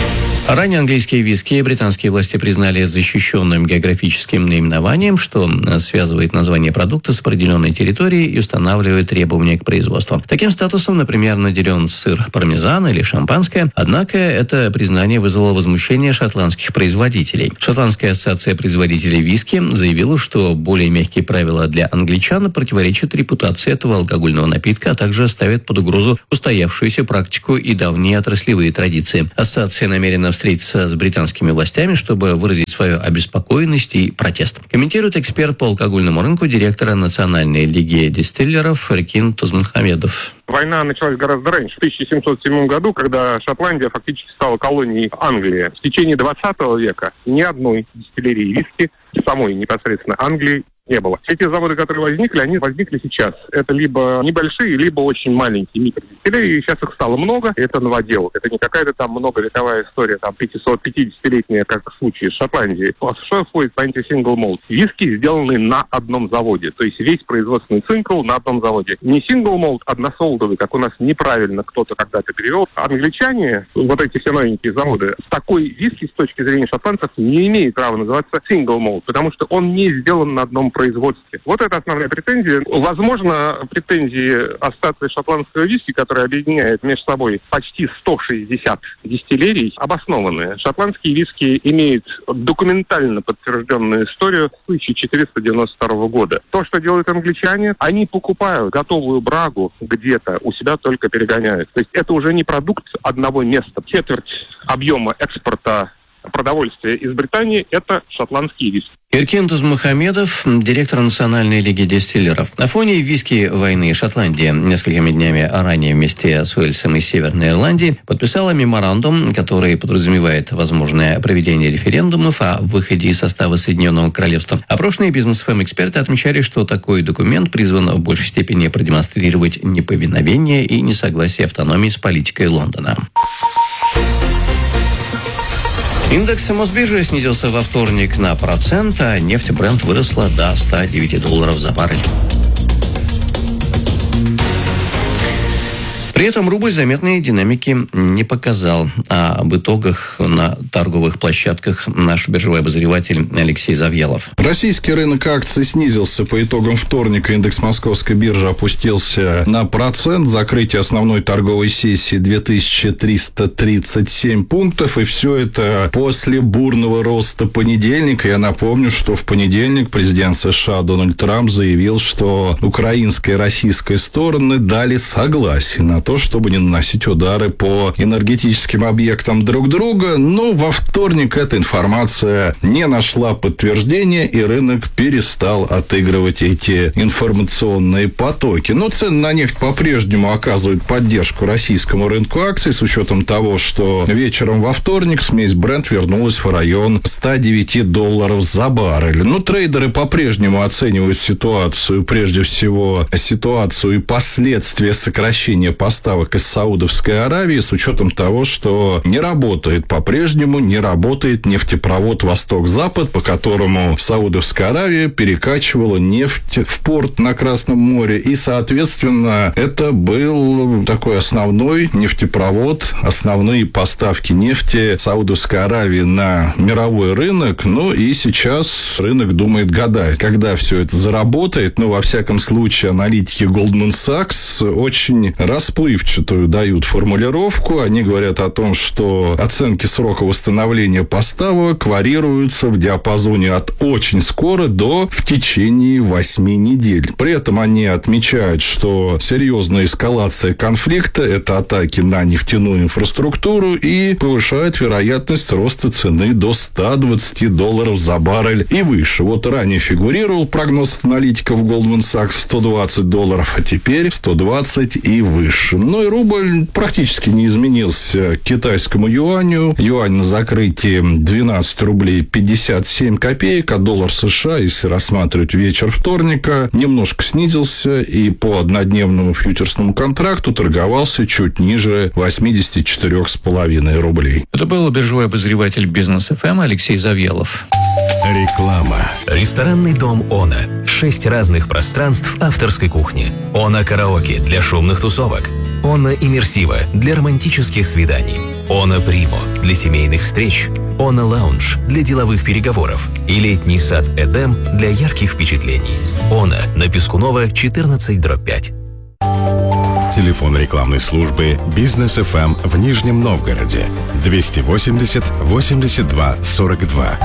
Ранее английские виски британские власти признали защищенным географическим наименованием, что связывает название продукта с определенной территорией и устанавливает требования к производству. Таким статусом, например, наделен сыр пармезан или шампанское. Однако это признание вызвало возмущение шотландских производителей. Шотландская ассоциация производителей виски заявила, что более мягкие правила для англичан противоречат репутации этого алкогольного напитка, а также ставят под угрозу устоявшуюся практику и давние отраслевые традиции. Ассоциация намерена встретиться с британскими властями, чтобы выразить свою обеспокоенность и протест. Комментирует эксперт по алкогольному рынку, директора Национальной лиги дистиллеров Эркин Тузмухамедов. Война началась гораздо раньше, в тысяча семьсот седьмом году, когда Шотландия фактически стала колонией Англии. В течение двадцатого века ни одной дистиллерии виски самой непосредственно Англии не было. Все те заводы, которые возникли, они возникли сейчас. Это либо небольшие, либо очень маленькие микродистиллерии. Сейчас их стало много. Это новодел. Это не какая-то там многовековая история, там пятисот-пятидесятилетняя, как в случае с Шотландией. В США входит понятие single malt. Виски сделаны на одном заводе. То есть весь производственный цикл на одном заводе. Не single malt, односолдовый, как у нас неправильно кто-то когда-то перевел. Англичане, вот эти все новенькие заводы, такой виски с точки зрения шотландцев не имеет права называться single malt, потому что он не сделан на одном производстве. Вот это основная претензия. Возможно, претензии Ассоциации шотландского виски, которая объединяет между собой почти сто шестьдесят дистиллерий, обоснованные. Шотландские виски имеют документально подтвержденную историю с тысяча четыреста девяносто второго года. То, что делают англичане, они покупают готовую брагу где-то, у себя только перегоняют. То есть это уже не продукт одного места. Четверть объема экспорта продовольствия из Британии – это шотландские виски. Эркин Тузмухамедов, директор Национальной лиги дистиллеров. На фоне виски войны Шотландия несколькими днями ранее вместе с Уэльсом и Северной Ирландией подписала меморандум, который подразумевает возможное проведение референдумов о выходе из состава Соединенного Королевства. Опрошенные бизнес-эф эм-эксперты отмечали, что такой документ призван в большей степени продемонстрировать неповиновение и несогласие автономии с политикой Лондона. Индекс Мосбиржи снизился во вторник на процент, а нефть Брент выросла до ста девяти долларов за баррель. При этом рубль заметной динамики не показал. А об итогах на торговых площадках наш биржевой обозреватель Алексей Завьялов. Российский рынок акций снизился по итогам вторника. Индекс Московской биржи опустился на процент. Закрытие основной торговой сессии две тысячи триста тридцать семь пунктов. И все это после бурного роста понедельника. Я напомню, что в понедельник президент США Дональд Трамп заявил, что украинская и российская стороны дали согласие на то, чтобы не наносить удары по энергетическим объектам друг друга. Но во вторник эта информация не нашла подтверждения, и рынок перестал отыгрывать эти информационные потоки. Но цены на нефть по-прежнему оказывают поддержку российскому рынку акций, с учетом того, что вечером во вторник смесь Brent вернулась в район ста девяти долларов за баррель. Но трейдеры по-прежнему оценивают ситуацию, прежде всего ситуацию и последствия сокращения поставок поставок из Саудовской Аравии, с учетом того, что не работает по-прежнему, не работает нефтепровод Восток-Запад, по которому Саудовская Аравия перекачивала нефть в порт на Красном море. И, соответственно, это был такой основной нефтепровод, основные поставки нефти Саудовской Аравии на мировой рынок. Ну и сейчас рынок думает, гадает, когда все это заработает. Но, во всяком случае, аналитики Goldman Sachs очень расплывчатые дают формулировку. Они говорят о том, что оценки срока восстановления поставок варьируются в диапазоне от очень скоро до в течение восьми недель. При этом они отмечают, что серьезная эскалация конфликта – это атаки на нефтяную инфраструктуру и повышает вероятность роста цены до ста двадцати долларов за баррель и выше. Вот ранее фигурировал прогноз аналитиков Goldman Sachs сто двадцать долларов, а теперь сто двадцать и выше. Ну и рубль практически не изменился к китайскому юаню. Юань на закрытии двенадцать рублей пятьдесят семь копеек, а доллар США, если рассматривать вечер вторника, немножко снизился и по однодневному фьючерсному контракту торговался чуть ниже восьмидесяти четырёх с половиной рублей. Это был биржевой обозреватель бизнес-эф эм Алексей Завьялов. Реклама. Ресторанный дом «Она». Шесть разных пространств авторской кухни. «Она караоке» для шумных тусовок. «Она иммерсива» для романтических свиданий. Оно Примо для семейных встреч, Оно Лаунж для деловых переговоров и летний сад Эдем для ярких впечатлений. Оно на Пескунова четырнадцать дробь пять. Телефон рекламной службы «Бизнес эф эм» в Нижнем Новгороде двести восемьдесят восемьдесят два сорок два.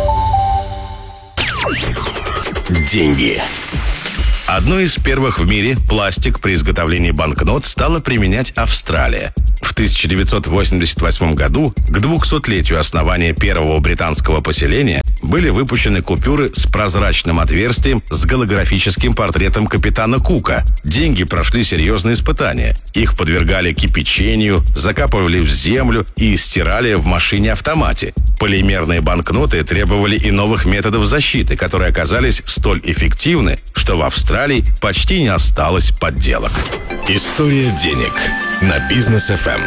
Деньги. Одной из первых в мире пластик при изготовлении банкнот стала применять Австралия. В тысяча девятьсот восемьдесят восьмом году, к двухсотлетию основания первого британского поселения, были выпущены купюры с прозрачным отверстием с голографическим портретом капитана Кука. Деньги прошли серьезные испытания. Их подвергали кипячению, закапывали в землю и стирали в машине-автомате. Полимерные банкноты требовали и новых методов защиты, которые оказались столь эффективны, что в Австралии почти не осталось подделок. История денег на Бизнес эф эм.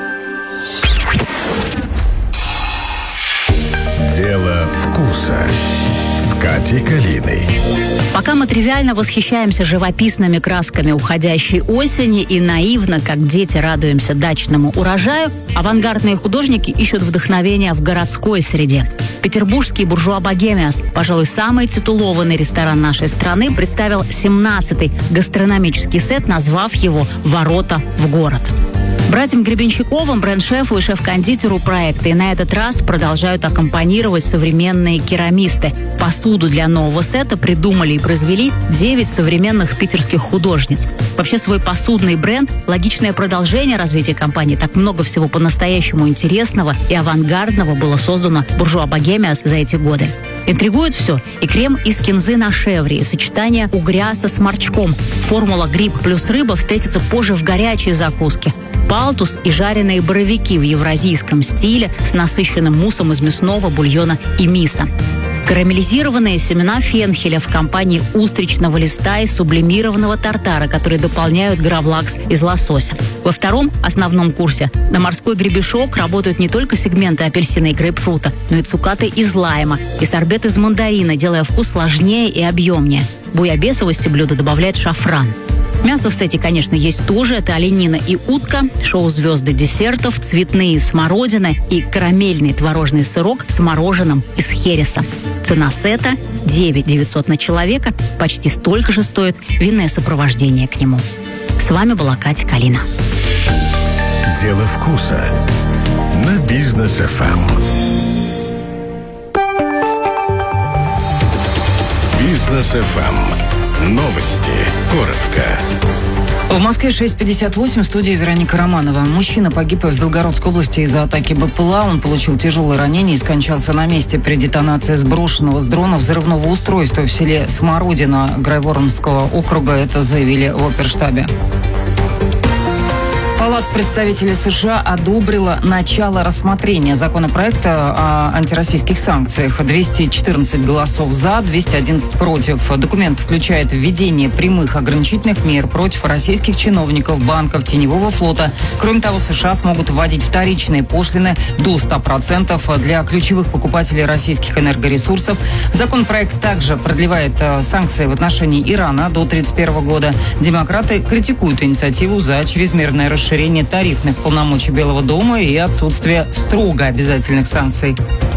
Дело вкуса с Катей Калиной. Пока мы тривиально восхищаемся живописными красками уходящей осени и наивно, как дети, радуемся дачному урожаю, авангардные художники ищут вдохновения в городской среде. Петербургский буржуа Богемиас, пожалуй, самый титулованный ресторан нашей страны, представил семнадцатый гастрономический сет, назвав его «Ворота в город». Братьям Гребенщиковым, бренд-шефу и шеф-кондитеру проекта, и на этот раз продолжают аккомпанировать современные керамисты. Посуду для нового сета придумали и произвели девять современных питерских художниц. Вообще, свой посудный бренд – логичное продолжение развития компании. Так много всего по-настоящему интересного и авангардного было создано буржуа Богемиас за эти годы. Интригует все. И крем из кинзы на шевре, и сочетание угря со сморчком. Формула гриб плюс рыба встретится позже в горячей закуске. Палтус и жареные боровики в евразийском стиле с насыщенным муссом из мясного бульона и миса. Карамелизированные семена фенхеля в компании устричного листа и сублимированного тартара, которые дополняют гравлакс из лосося. Во втором основном курсе на морской гребешок работают не только сегменты апельсина и грейпфрута, но и цукаты из лайма и сорбет из мандарина, делая вкус сложнее и объемнее. Буябесовости блюдо добавляет шафран. Мясо в сете, конечно, есть тоже. Это оленина и утка, шоу-звезды десертов, цветные смородины и карамельный творожный сырок с мороженым из хереса. Цена сета девять тысяч девятьсот на человека. Почти столько же стоит винное сопровождение к нему. С вами была Катя Калина. Дело вкуса на Бизнес эф эм. Бизнес эф эм. Новости. Коротко. В Москве шесть пятьдесят восемь, в студии Вероника Романова. Мужчина погиб в Белгородской области из-за атаки БПЛА. Он получил тяжелые ранения и скончался на месте при детонации сброшенного с дрона взрывного устройства в селе Смородино Грайворонского округа. Это заявили в оперштабе. Палата представителей США одобрила начало рассмотрения законопроекта о антироссийских санкциях. двести четырнадцать голосов за, двести одиннадцать против. Документ включает введение прямых ограничительных мер против российских чиновников, банков, теневого флота. Кроме того, США смогут вводить вторичные пошлины до ста процентов для ключевых покупателей российских энергоресурсов. Законопроект также продлевает санкции в отношении Ирана до тридцать первого года. Демократы критикуют инициативу за чрезмерное расширение тарифных полномочий Белого дома и отсутствие строго обязательных санкций.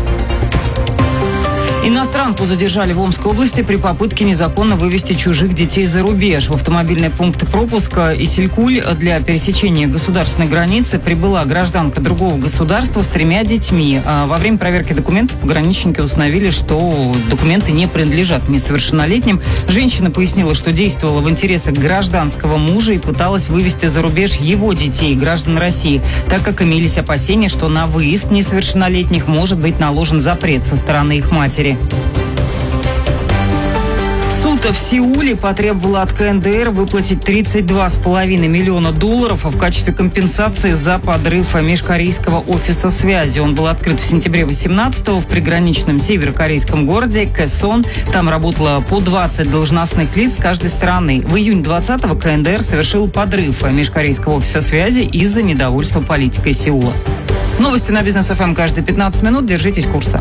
Иностранку задержали в Омской области при попытке незаконно вывести чужих детей за рубеж. В автомобильный пункт пропуска Исилькуль для пересечения государственной границы прибыла гражданка другого государства с тремя детьми. А во время проверки документов пограничники установили, что документы не принадлежат несовершеннолетним. Женщина пояснила, что действовала в интересах гражданского мужа и пыталась вывести за рубеж его детей, граждан России, так как имелись опасения, что на выезд несовершеннолетних может быть наложен запрет со стороны их матери. Суд в Сеуле потребовала от ка эн дэ эр выплатить тридцать два с половиной миллиона долларов в качестве компенсации за подрыв межкорейского офиса связи. Он был открыт в сентябре восемнадцатого в приграничном северокорейском городе Кэсон. Там работало по двадцать должностных лиц с каждой стороны. В июне двадцатого ка эн дэ эр совершил подрыв межкорейского офиса связи из-за недовольства политикой Сеула. Новости на Бизнес эф эм каждые пятнадцать минут. Держитесь курса.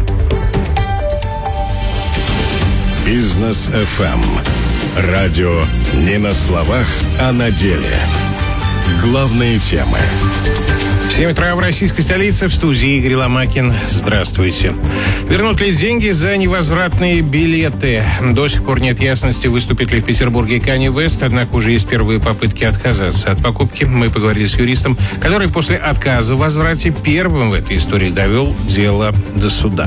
Бизнес эф эм. Радио не на словах, а на деле. Главные темы. семь утра в российской столице, в студии Игорь Ломакин. Здравствуйте. Вернут ли деньги за невозвратные билеты? До сих пор нет ясности, выступит ли в Петербурге Канье Уэст, однако уже есть первые попытки отказаться от покупки. Мы поговорили с юристом, который после отказа в возврате первым в этой истории довел дело до суда.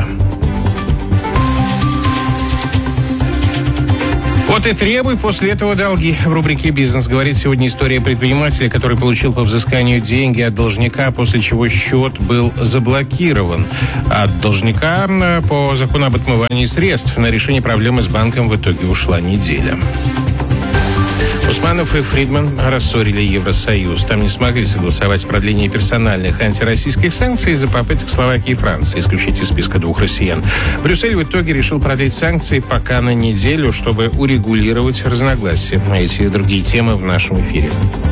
Вот и требуй после этого долги. В рубрике «Бизнес» говорит сегодня история предпринимателя, который получил по взысканию деньги от должника, после чего счет был заблокирован. От должника по закону об отмывании средств на решение проблемы с банком в итоге ушла неделя. Усманов и Фридман рассорили Евросоюз. Там не смогли согласовать продление персональных антироссийских санкций из-за попыток Словакии и Франции исключить из списка двух россиян. Брюссель в итоге решил продлить санкции пока на неделю, чтобы урегулировать разногласия. Эти и другие темы в нашем эфире.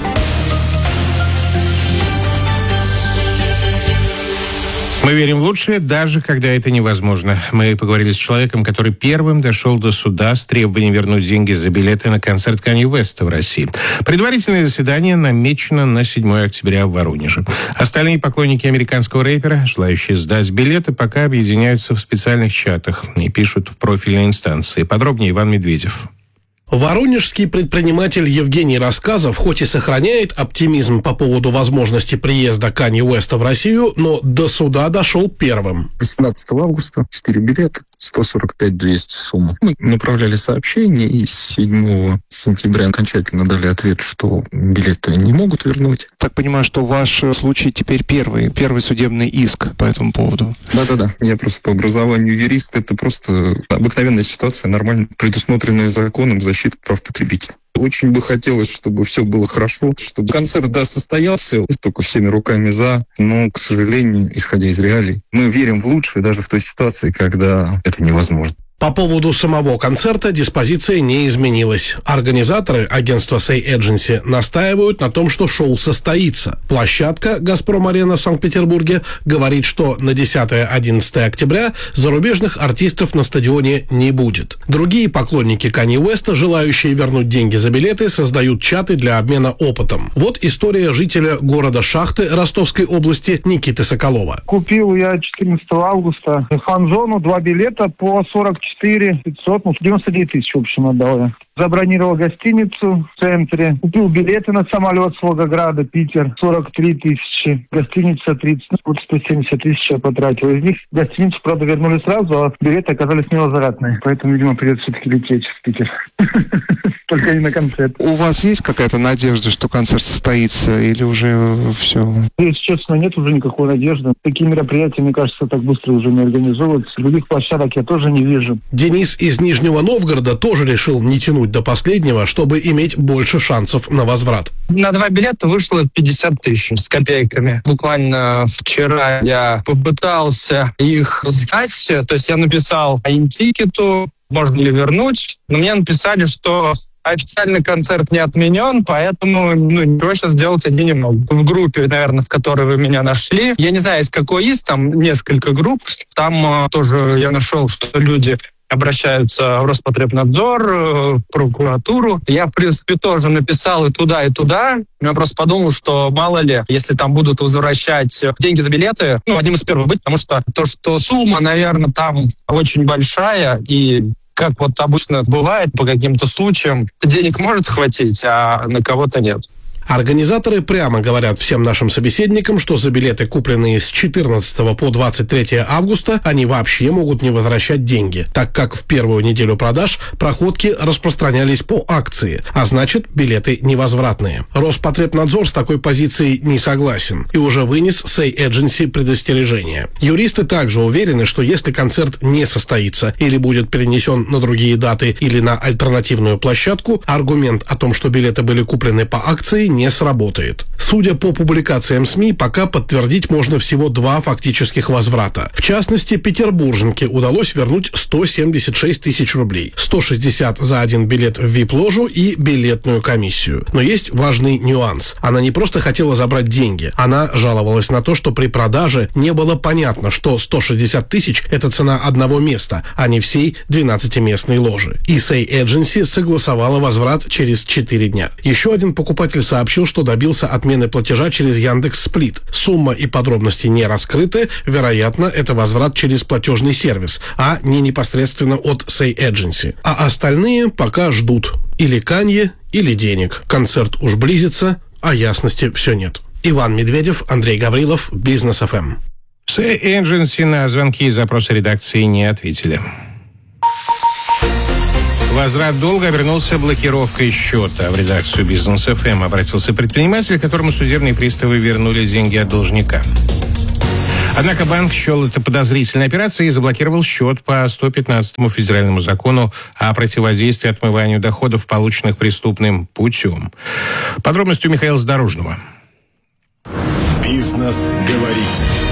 Мы верим в лучшее, даже когда это невозможно. Мы поговорили с человеком, который первым дошел до суда с требованием вернуть деньги за билеты на концерт Канье Уэста в России. Предварительное заседание намечено на седьмое октября в Воронеже. Остальные поклонники американского рэпера, желающие сдать билеты, пока объединяются в специальных чатах и пишут в профильные инстанции. Подробнее Иван Медведев. Воронежский предприниматель Евгений Рассказов хоть и сохраняет оптимизм по поводу возможности приезда Канье Уэста в Россию, но до суда дошел первым. восемнадцатого августа четыре билета, сто сорок пять двести сумма. Мы направляли сообщение, и седьмого сентября окончательно дали ответ, что билеты не могут вернуть. Так понимаю, что ваш случай теперь первый, первый судебный иск по этому поводу. Да-да-да, я просто по образованию юрист, это просто обыкновенная ситуация, нормально предусмотренная законом защита прав потребителя. Очень бы хотелось, чтобы все было хорошо, чтобы концерт, да, состоялся, только всеми руками за, но, к сожалению, исходя из реалий, мы верим в лучшее даже в той ситуации, когда это невозможно. По поводу самого концерта диспозиция не изменилась. Организаторы, агентства Say Agency, настаивают на том, что шоу состоится. Площадка «Газпром-арена» в Санкт-Петербурге говорит, что на десятое-одиннадцатое октября зарубежных артистов на стадионе не будет. Другие поклонники Канье Уэста, желающие вернуть деньги за билеты, создают чаты для обмена опытом. Вот история жителя города Шахты Ростовской области Никиты Соколова. Купил я четырнадцатого августа фан-зону, два билета по сорок четыре пятьсот, ну, девяносто девять тысяч, в общем, отдал я. Забронировал гостиницу в центре, купил билеты на самолет с Волгограда, Питер, сорок три тысячи, гостиница тридцать, ну, вот сто семьдесят тысяч я потратил. Из них гостиницу, правда, вернули сразу, а билеты оказались невозвратные. Поэтому, видимо, придется все-таки лететь в Питер. Только не на концерт. У вас есть какая-то надежда, что концерт состоится, или уже все? Если честно, нет уже никакой надежды. Такие мероприятия, мне кажется, так быстро уже не организовываются. Других площадок я тоже не вижу. Денис из Нижнего Новгорода тоже решил не тянуть до последнего, чтобы иметь больше шансов на возврат. На два билета вышло пятьдесят тысяч с копейками. Буквально вчера я попытался их сдать. То есть я написал ин-тикету, можно ли вернуть. Но мне написали, что официальный концерт не отменен, поэтому ну, ничего сейчас сделать они не могут. В группе, наверное, в которой вы меня нашли, я не знаю, из какой есть, там несколько групп. Там э, тоже я нашел, что люди обращаются в Роспотребнадзор, в прокуратуру. Я, в принципе, тоже написал и туда, и туда. Я просто подумал, что мало ли, если там будут возвращать деньги за билеты, ну, одним из первых быть, потому что то, что сумма, наверное, там очень большая, и как вот обычно бывает по каким-то случаям, денег может хватить, а на кого-то нет. Организаторы прямо говорят всем нашим собеседникам, что за билеты, купленные с четырнадцатого по двадцать третье августа, они вообще могут не возвращать деньги, так как в первую неделю продаж проходки распространялись по акции, а значит, билеты невозвратные. Роспотребнадзор с такой позицией не согласен и уже вынес Say Agency предостережение. Юристы также уверены, что если концерт не состоится или будет перенесен на другие даты или на альтернативную площадку, аргумент о том, что билеты были куплены по акции, не сработает. Судя по публикациям СМИ, пока подтвердить можно всего два фактических возврата. В частности, петербурженке удалось вернуть сто семьдесят шесть тысяч рублей, сто шестьдесят за один билет в ви ай пи-ложу и билетную комиссию. Но есть важный нюанс. Она не просто хотела забрать деньги, она жаловалась на то, что при продаже не было понятно, что сто шестьдесят тысяч – это цена одного места, а не всей двенадцатиместной ложи. И Say Agency согласовала возврат через четыре дня. Еще один покупатель сообщил, сообщил, что добился отмены платежа через Яндекс.Сплит. Сумма и подробности не раскрыты. Вероятно, это возврат через платежный сервис, а не непосредственно от SayAgency. А остальные пока ждут. Или Канье, или денег. Концерт уж близится, а ясности все нет. Иван Медведев, Андрей Гаврилов, Бизнес эф эм. SayAgency на звонки и запросы редакции не ответили. Возврат долга обернулся блокировкой счета. В редакцию Бизнес эф эм обратился предприниматель, которому судебные приставы вернули деньги от должника. Однако банк счел это подозрительной операцией и заблокировал счет по сто пятнадцатому федеральному закону о противодействии отмыванию доходов, полученных преступным путем. Подробности у Михаила Задорожного. Бизнес говорит.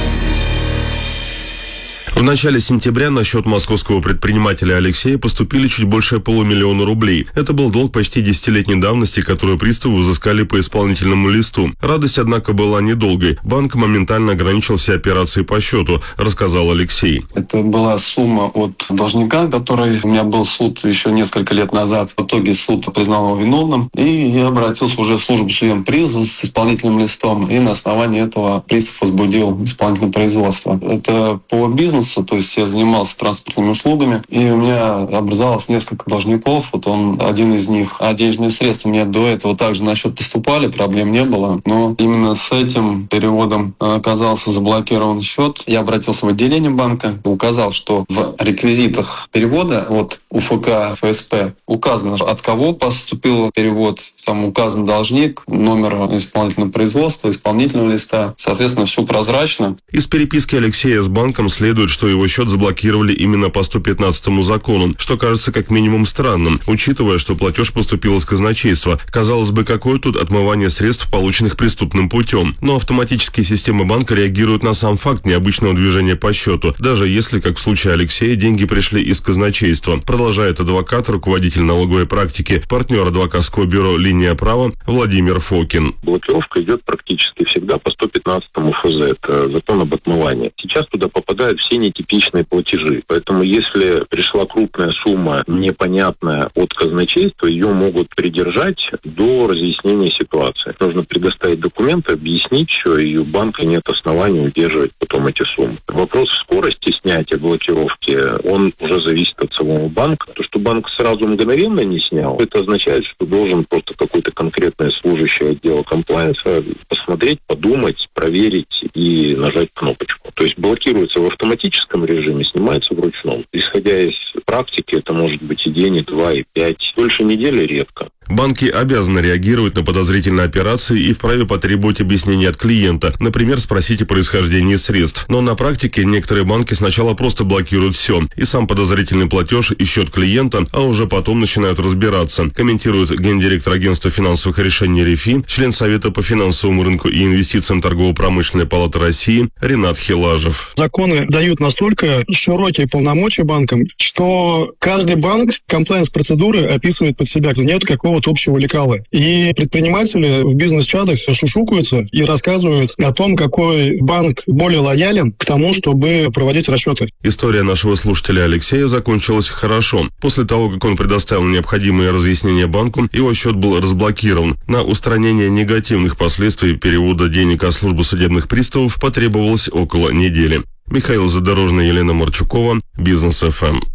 В начале сентября на счет московского предпринимателя Алексея поступили чуть больше полумиллиона рублей. Это был долг почти десятилетней давности, который приставы взыскали по исполнительному листу. Радость, однако, была недолгой. Банк моментально ограничил все операции по счету, рассказал Алексей. Это была сумма от должника, который у меня был суд еще несколько лет назад. В итоге суд признал его виновным, и я обратился уже в службу судебных приставов с исполнительным листом, и на основании этого пристав возбудил исполнительное производство. Это по бизнесу. То есть я занимался транспортными услугами, и у меня образовалось несколько должников. Вот он один из них. А денежные средства мне до этого также на счет поступали, проблем не было. Но именно с этим переводом оказался заблокирован счет. Я обратился в отделение банка, указал, что в реквизитах перевода от УФК эф эс пэ указано, от кого поступил перевод. Там указан должник, номер исполнительного производства, исполнительного листа. Соответственно, все прозрачно. Из переписки Алексея с банком следует, что его счет заблокировали именно по сто пятнадцатому закону, что кажется как минимум странным, учитывая, что платеж поступил из казначейства. Казалось бы, какое тут отмывание средств, полученных преступным путем. Но автоматические системы банка реагируют на сам факт необычного движения по счету, даже если, как в случае Алексея, деньги пришли из казначейства. Продолжает адвокат, руководитель налоговой практики, партнер адвокатского бюро «Линия права» Владимир Фокин. Блокировка идет практически всегда по сто пятнадцатому эф зэ, это закон об отмывании. Сейчас туда попадают все нетипичные платежи. Поэтому если пришла крупная сумма, непонятная от казначейства, ее могут придержать до разъяснения ситуации. Нужно предоставить документы, объяснить все, и у банка нет оснований удерживать потом эти суммы. Вопрос скорости снятия блокировки, он уже зависит от самого банка. То, что банк сразу мгновенно не снял, это означает, что должен просто какой-то конкретный служащий отдела комплайенса посмотреть, подумать, проверить и нажать кнопочку. То есть блокируется в автоматическом режиме, снимается вручную. Исходя из практики, это может быть и день, и два, и пять. Дольше недели редко. Банки обязаны реагировать на подозрительные операции и вправе потребовать объяснения от клиента, например, спросить о происхождении средств. Но на практике некоторые банки сначала просто блокируют все, и сам подозрительный платеж, и счет клиента, а уже потом начинают разбираться, комментирует гендиректор агентства финансовых решений РИФИ, член Совета по финансовому рынку и инвестициям Торгово-промышленной палаты России Ренат Хилажев. Законы дают настолько широкие полномочия банкам, что каждый банк комплайенс-процедуры описывает под себя. Нет какого вот общего лекала. И предприниматели в бизнес-чатах шушукаются и рассказывают о том, какой банк более лоялен к тому, чтобы проводить расчеты. История нашего слушателя Алексея закончилась хорошо. После того, как он предоставил необходимые разъяснения банку, его счет был разблокирован. На устранение негативных последствий перевода денег от службы судебных приставов потребовалось около недели. Михаил Задорожный, Елена Марчукова, Бизнес эф эм.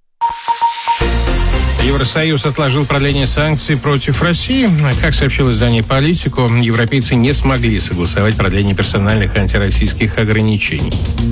Евросоюз отложил продление санкций против России. Как сообщил издание «Политику», европейцы не смогли согласовать продление персональных антироссийских ограничений.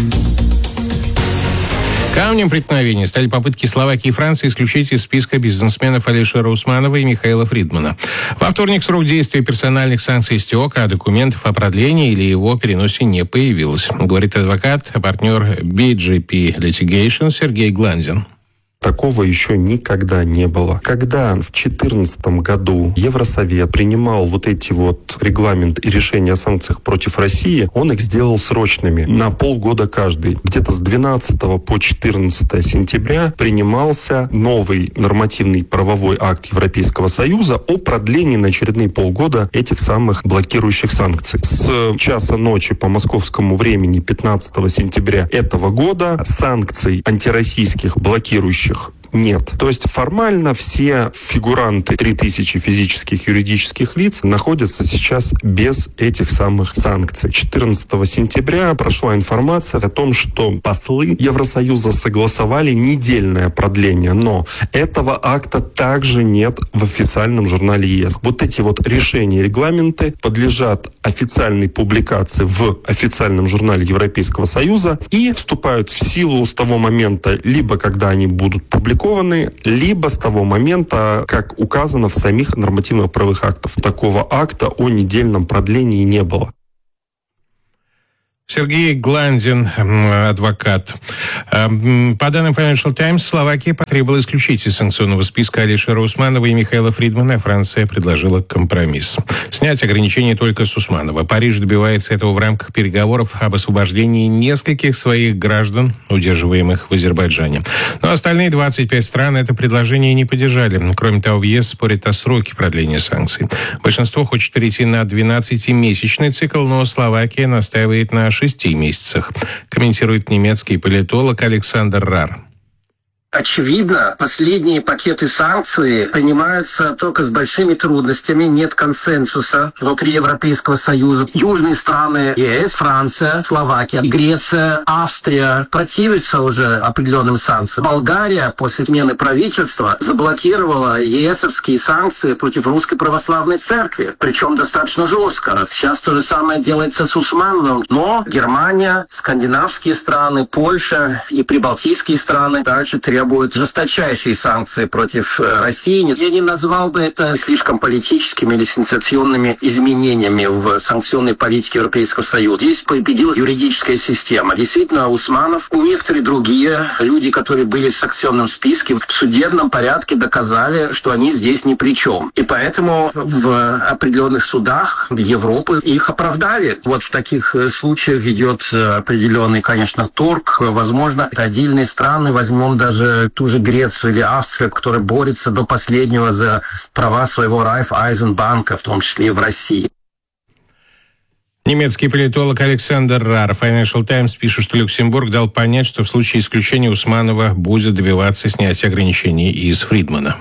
Камнем преткновения стали попытки Словакии и Франции исключить из списка бизнесменов Алишера Усманова и Михаила Фридмана. Во вторник срок действия персональных санкций истек, а документов о продлении или его переносе не появилось, говорит адвокат, партнер би джей пи Litigation Сергей Гланзин. Такого еще никогда не было. Когда в две тысячи четырнадцатом году Евросовет принимал вот эти вот регламент и решения о санкциях против России, он их сделал срочными, на полгода каждый. Где-то с двенадцатого по четырнадцатое сентября принимался новый нормативный правовой акт Европейского Союза о продлении на очередные полгода этих самых блокирующих санкций. С часа ночи по московскому времени пятнадцатого сентября этого года санкций антироссийских блокирующих нет. То есть формально все фигуранты, три тысячи физических и юридических лиц, находятся сейчас без этих самых санкций. четырнадцатого сентября прошла информация о том, что послы Евросоюза согласовали недельное продление, но этого акта также нет в официальном журнале ЕС. Вот эти вот решения и регламенты подлежат официальной публикации в официальном журнале Европейского Союза и вступают в силу с того момента, либо когда они будут публикованы, либо с того момента, как указано в самих нормативно-правовых актах. Такого акта о недельном продлении не было. Сергей Гландин, адвокат. По данным Financial Times, Словакия потребовала исключить из санкционного списка Алишера Усманова и Михаила Фридмана, а Франция предложила компромисс. Снять ограничения только с Усманова. Париж добивается этого в рамках переговоров об освобождении нескольких своих граждан, удерживаемых в Азербайджане. Но остальные двадцать пять стран это предложение не поддержали. Кроме того, в ЕС спорят о сроке продления санкций. Большинство хочет перейти на двенадцатимесячный цикл, но Словакия настаивает на шести месяцах, комментирует немецкий политолог Александр Рар. Очевидно, последние пакеты санкций принимаются только с большими трудностями, нет консенсуса внутри Европейского Союза. Южные страны ЕС, Франция, Словакия, Греция, Австрия противятся уже определенным санкциям. Болгария после смены правительства заблокировала ЕСовские санкции против Русской Православной Церкви, причем достаточно жестко. Сейчас то же самое делается с Усмановым, но Германия, скандинавские страны, Польша и прибалтийские страны также требуют будут жесточайшие санкции против России. Я не назвал бы это слишком политическими или сенсационными изменениями в санкционной политике Европейского Союза. Здесь победила юридическая система. Действительно, Усманов и некоторые другие люди, которые были в санкционном списке, в судебном порядке доказали, что они здесь ни при чем. И поэтому в определенных судах Европы их оправдали. Вот в таких случаях идет определенный, конечно, торг. Возможно, отдельные страны, возьмем даже ту же Грецию или Австрию, которая борется до последнего за права своего Райффайзенбанка, в том числе и в России. Немецкий политолог Александр Рар. Financial Times пишет, что Люксембург дал понять, что в случае исключения Усманова будет добиваться снятия ограничений из Фридмана.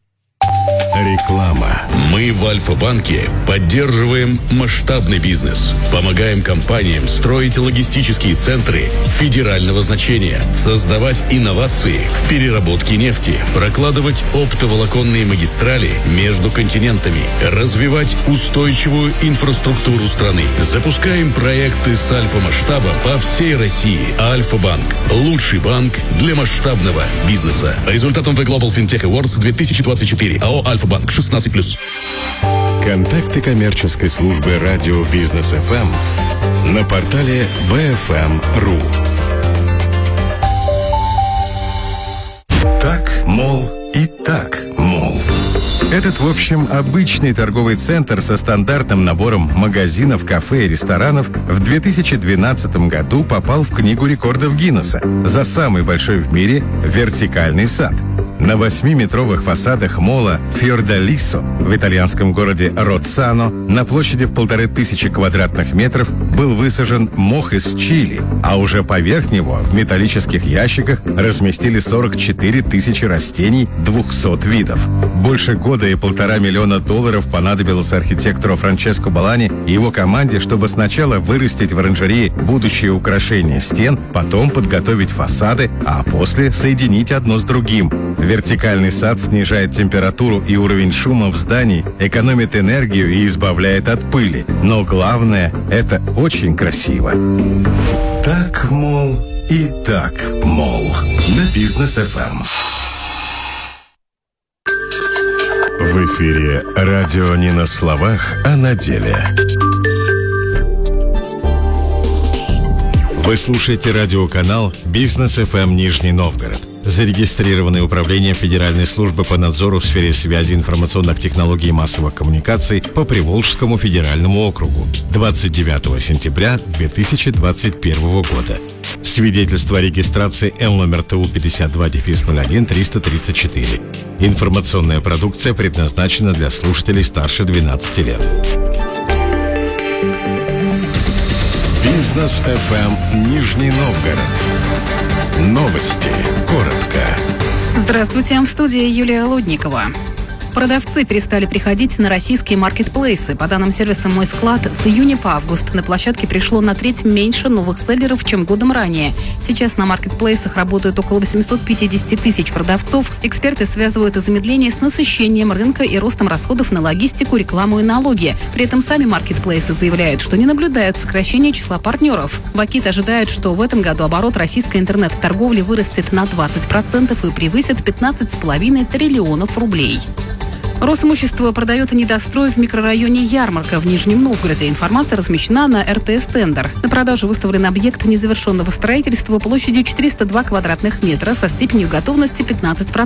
Реклама. Мы в Альфа-банке поддерживаем масштабный бизнес. Помогаем компаниям строить логистические центры федерального значения, создавать инновации в переработке нефти, прокладывать оптоволоконные магистрали между континентами, развивать устойчивую инфраструктуру страны. Запускаем проекты с альфа-масштабом по всей России. Альфа-банк. Лучший банк для масштабного бизнеса. По результатам The Global FinTech Awards две тысячи двадцать четыре. АО «Альфа-банк» шестнадцать плюс. Контакты коммерческой службы радио Бизнес эф эм на портале би эф эм точка ру. Так, мол, и так, мол. Этот, в общем, обычный торговый центр со стандартным набором магазинов, кафе и ресторанов в две тысячи двенадцатом году попал в Книгу рекордов Гиннесса за самый большой в мире вертикальный сад. На восьмиметровых фасадах мола Фьордалисо в итальянском городе Роццано на площади в полторы тысячи квадратных метров был высажен мох из Чили, а уже поверх него в металлических ящиках разместили сорок четыре тысячи растений двухсот видов. Больше года и полтора миллиона долларов понадобилось архитектору Франческо Балани и его команде, чтобы сначала вырастить в оранжерее будущее украшение стен, потом подготовить фасады, а после соединить одно с другим. Вертикальный сад снижает температуру и уровень шума в здании, экономит энергию и избавляет от пыли. Но главное, это очень красиво. Так, мол, и так, мол. На Бизнес эф эм. В эфире радио не на словах, а на деле. Вы слушаете радиоканал Бизнес эф эм Нижний Новгород. Зарегистрированное управлением Федеральной службы по надзору в сфере связи, информационных технологий и массовых коммуникаций по Приволжскому федеральному округу двадцать девятого сентября две тысячи двадцать первого года. Свидетельство о регистрации Л номер Т У пятьдесят два ноль один триста тридцать четыре. Информационная продукция предназначена для слушателей старше двенадцати лет. Бизнес эф эм Нижний Новгород. Новости. Коротко. Здравствуйте, в студии Юлия Лудникова. Продавцы перестали приходить на российские маркетплейсы. По данным сервиса «Мой склад», с июня по август на площадке пришло на треть меньше новых селлеров, чем годом ранее. Сейчас на маркетплейсах работают около восемьсот пятьдесят тысяч продавцов. Эксперты связывают замедление с насыщением рынка и ростом расходов на логистику, рекламу и налоги. При этом сами маркетплейсы заявляют, что не наблюдают сокращения числа партнеров. Бакит ожидает, что в этом году оборот российской интернет-торговли вырастет на двадцать процентов и превысит пятнадцать целых пять десятых триллионов рублей. Росимущество продает недострой в микрорайоне Ярмарка в Нижнем Новгороде. Информация размещена на эр тэ эс Тендер. На продажу выставлен объект незавершенного строительства площадью четыреста два квадратных метра со степенью готовности пятнадцать процентов.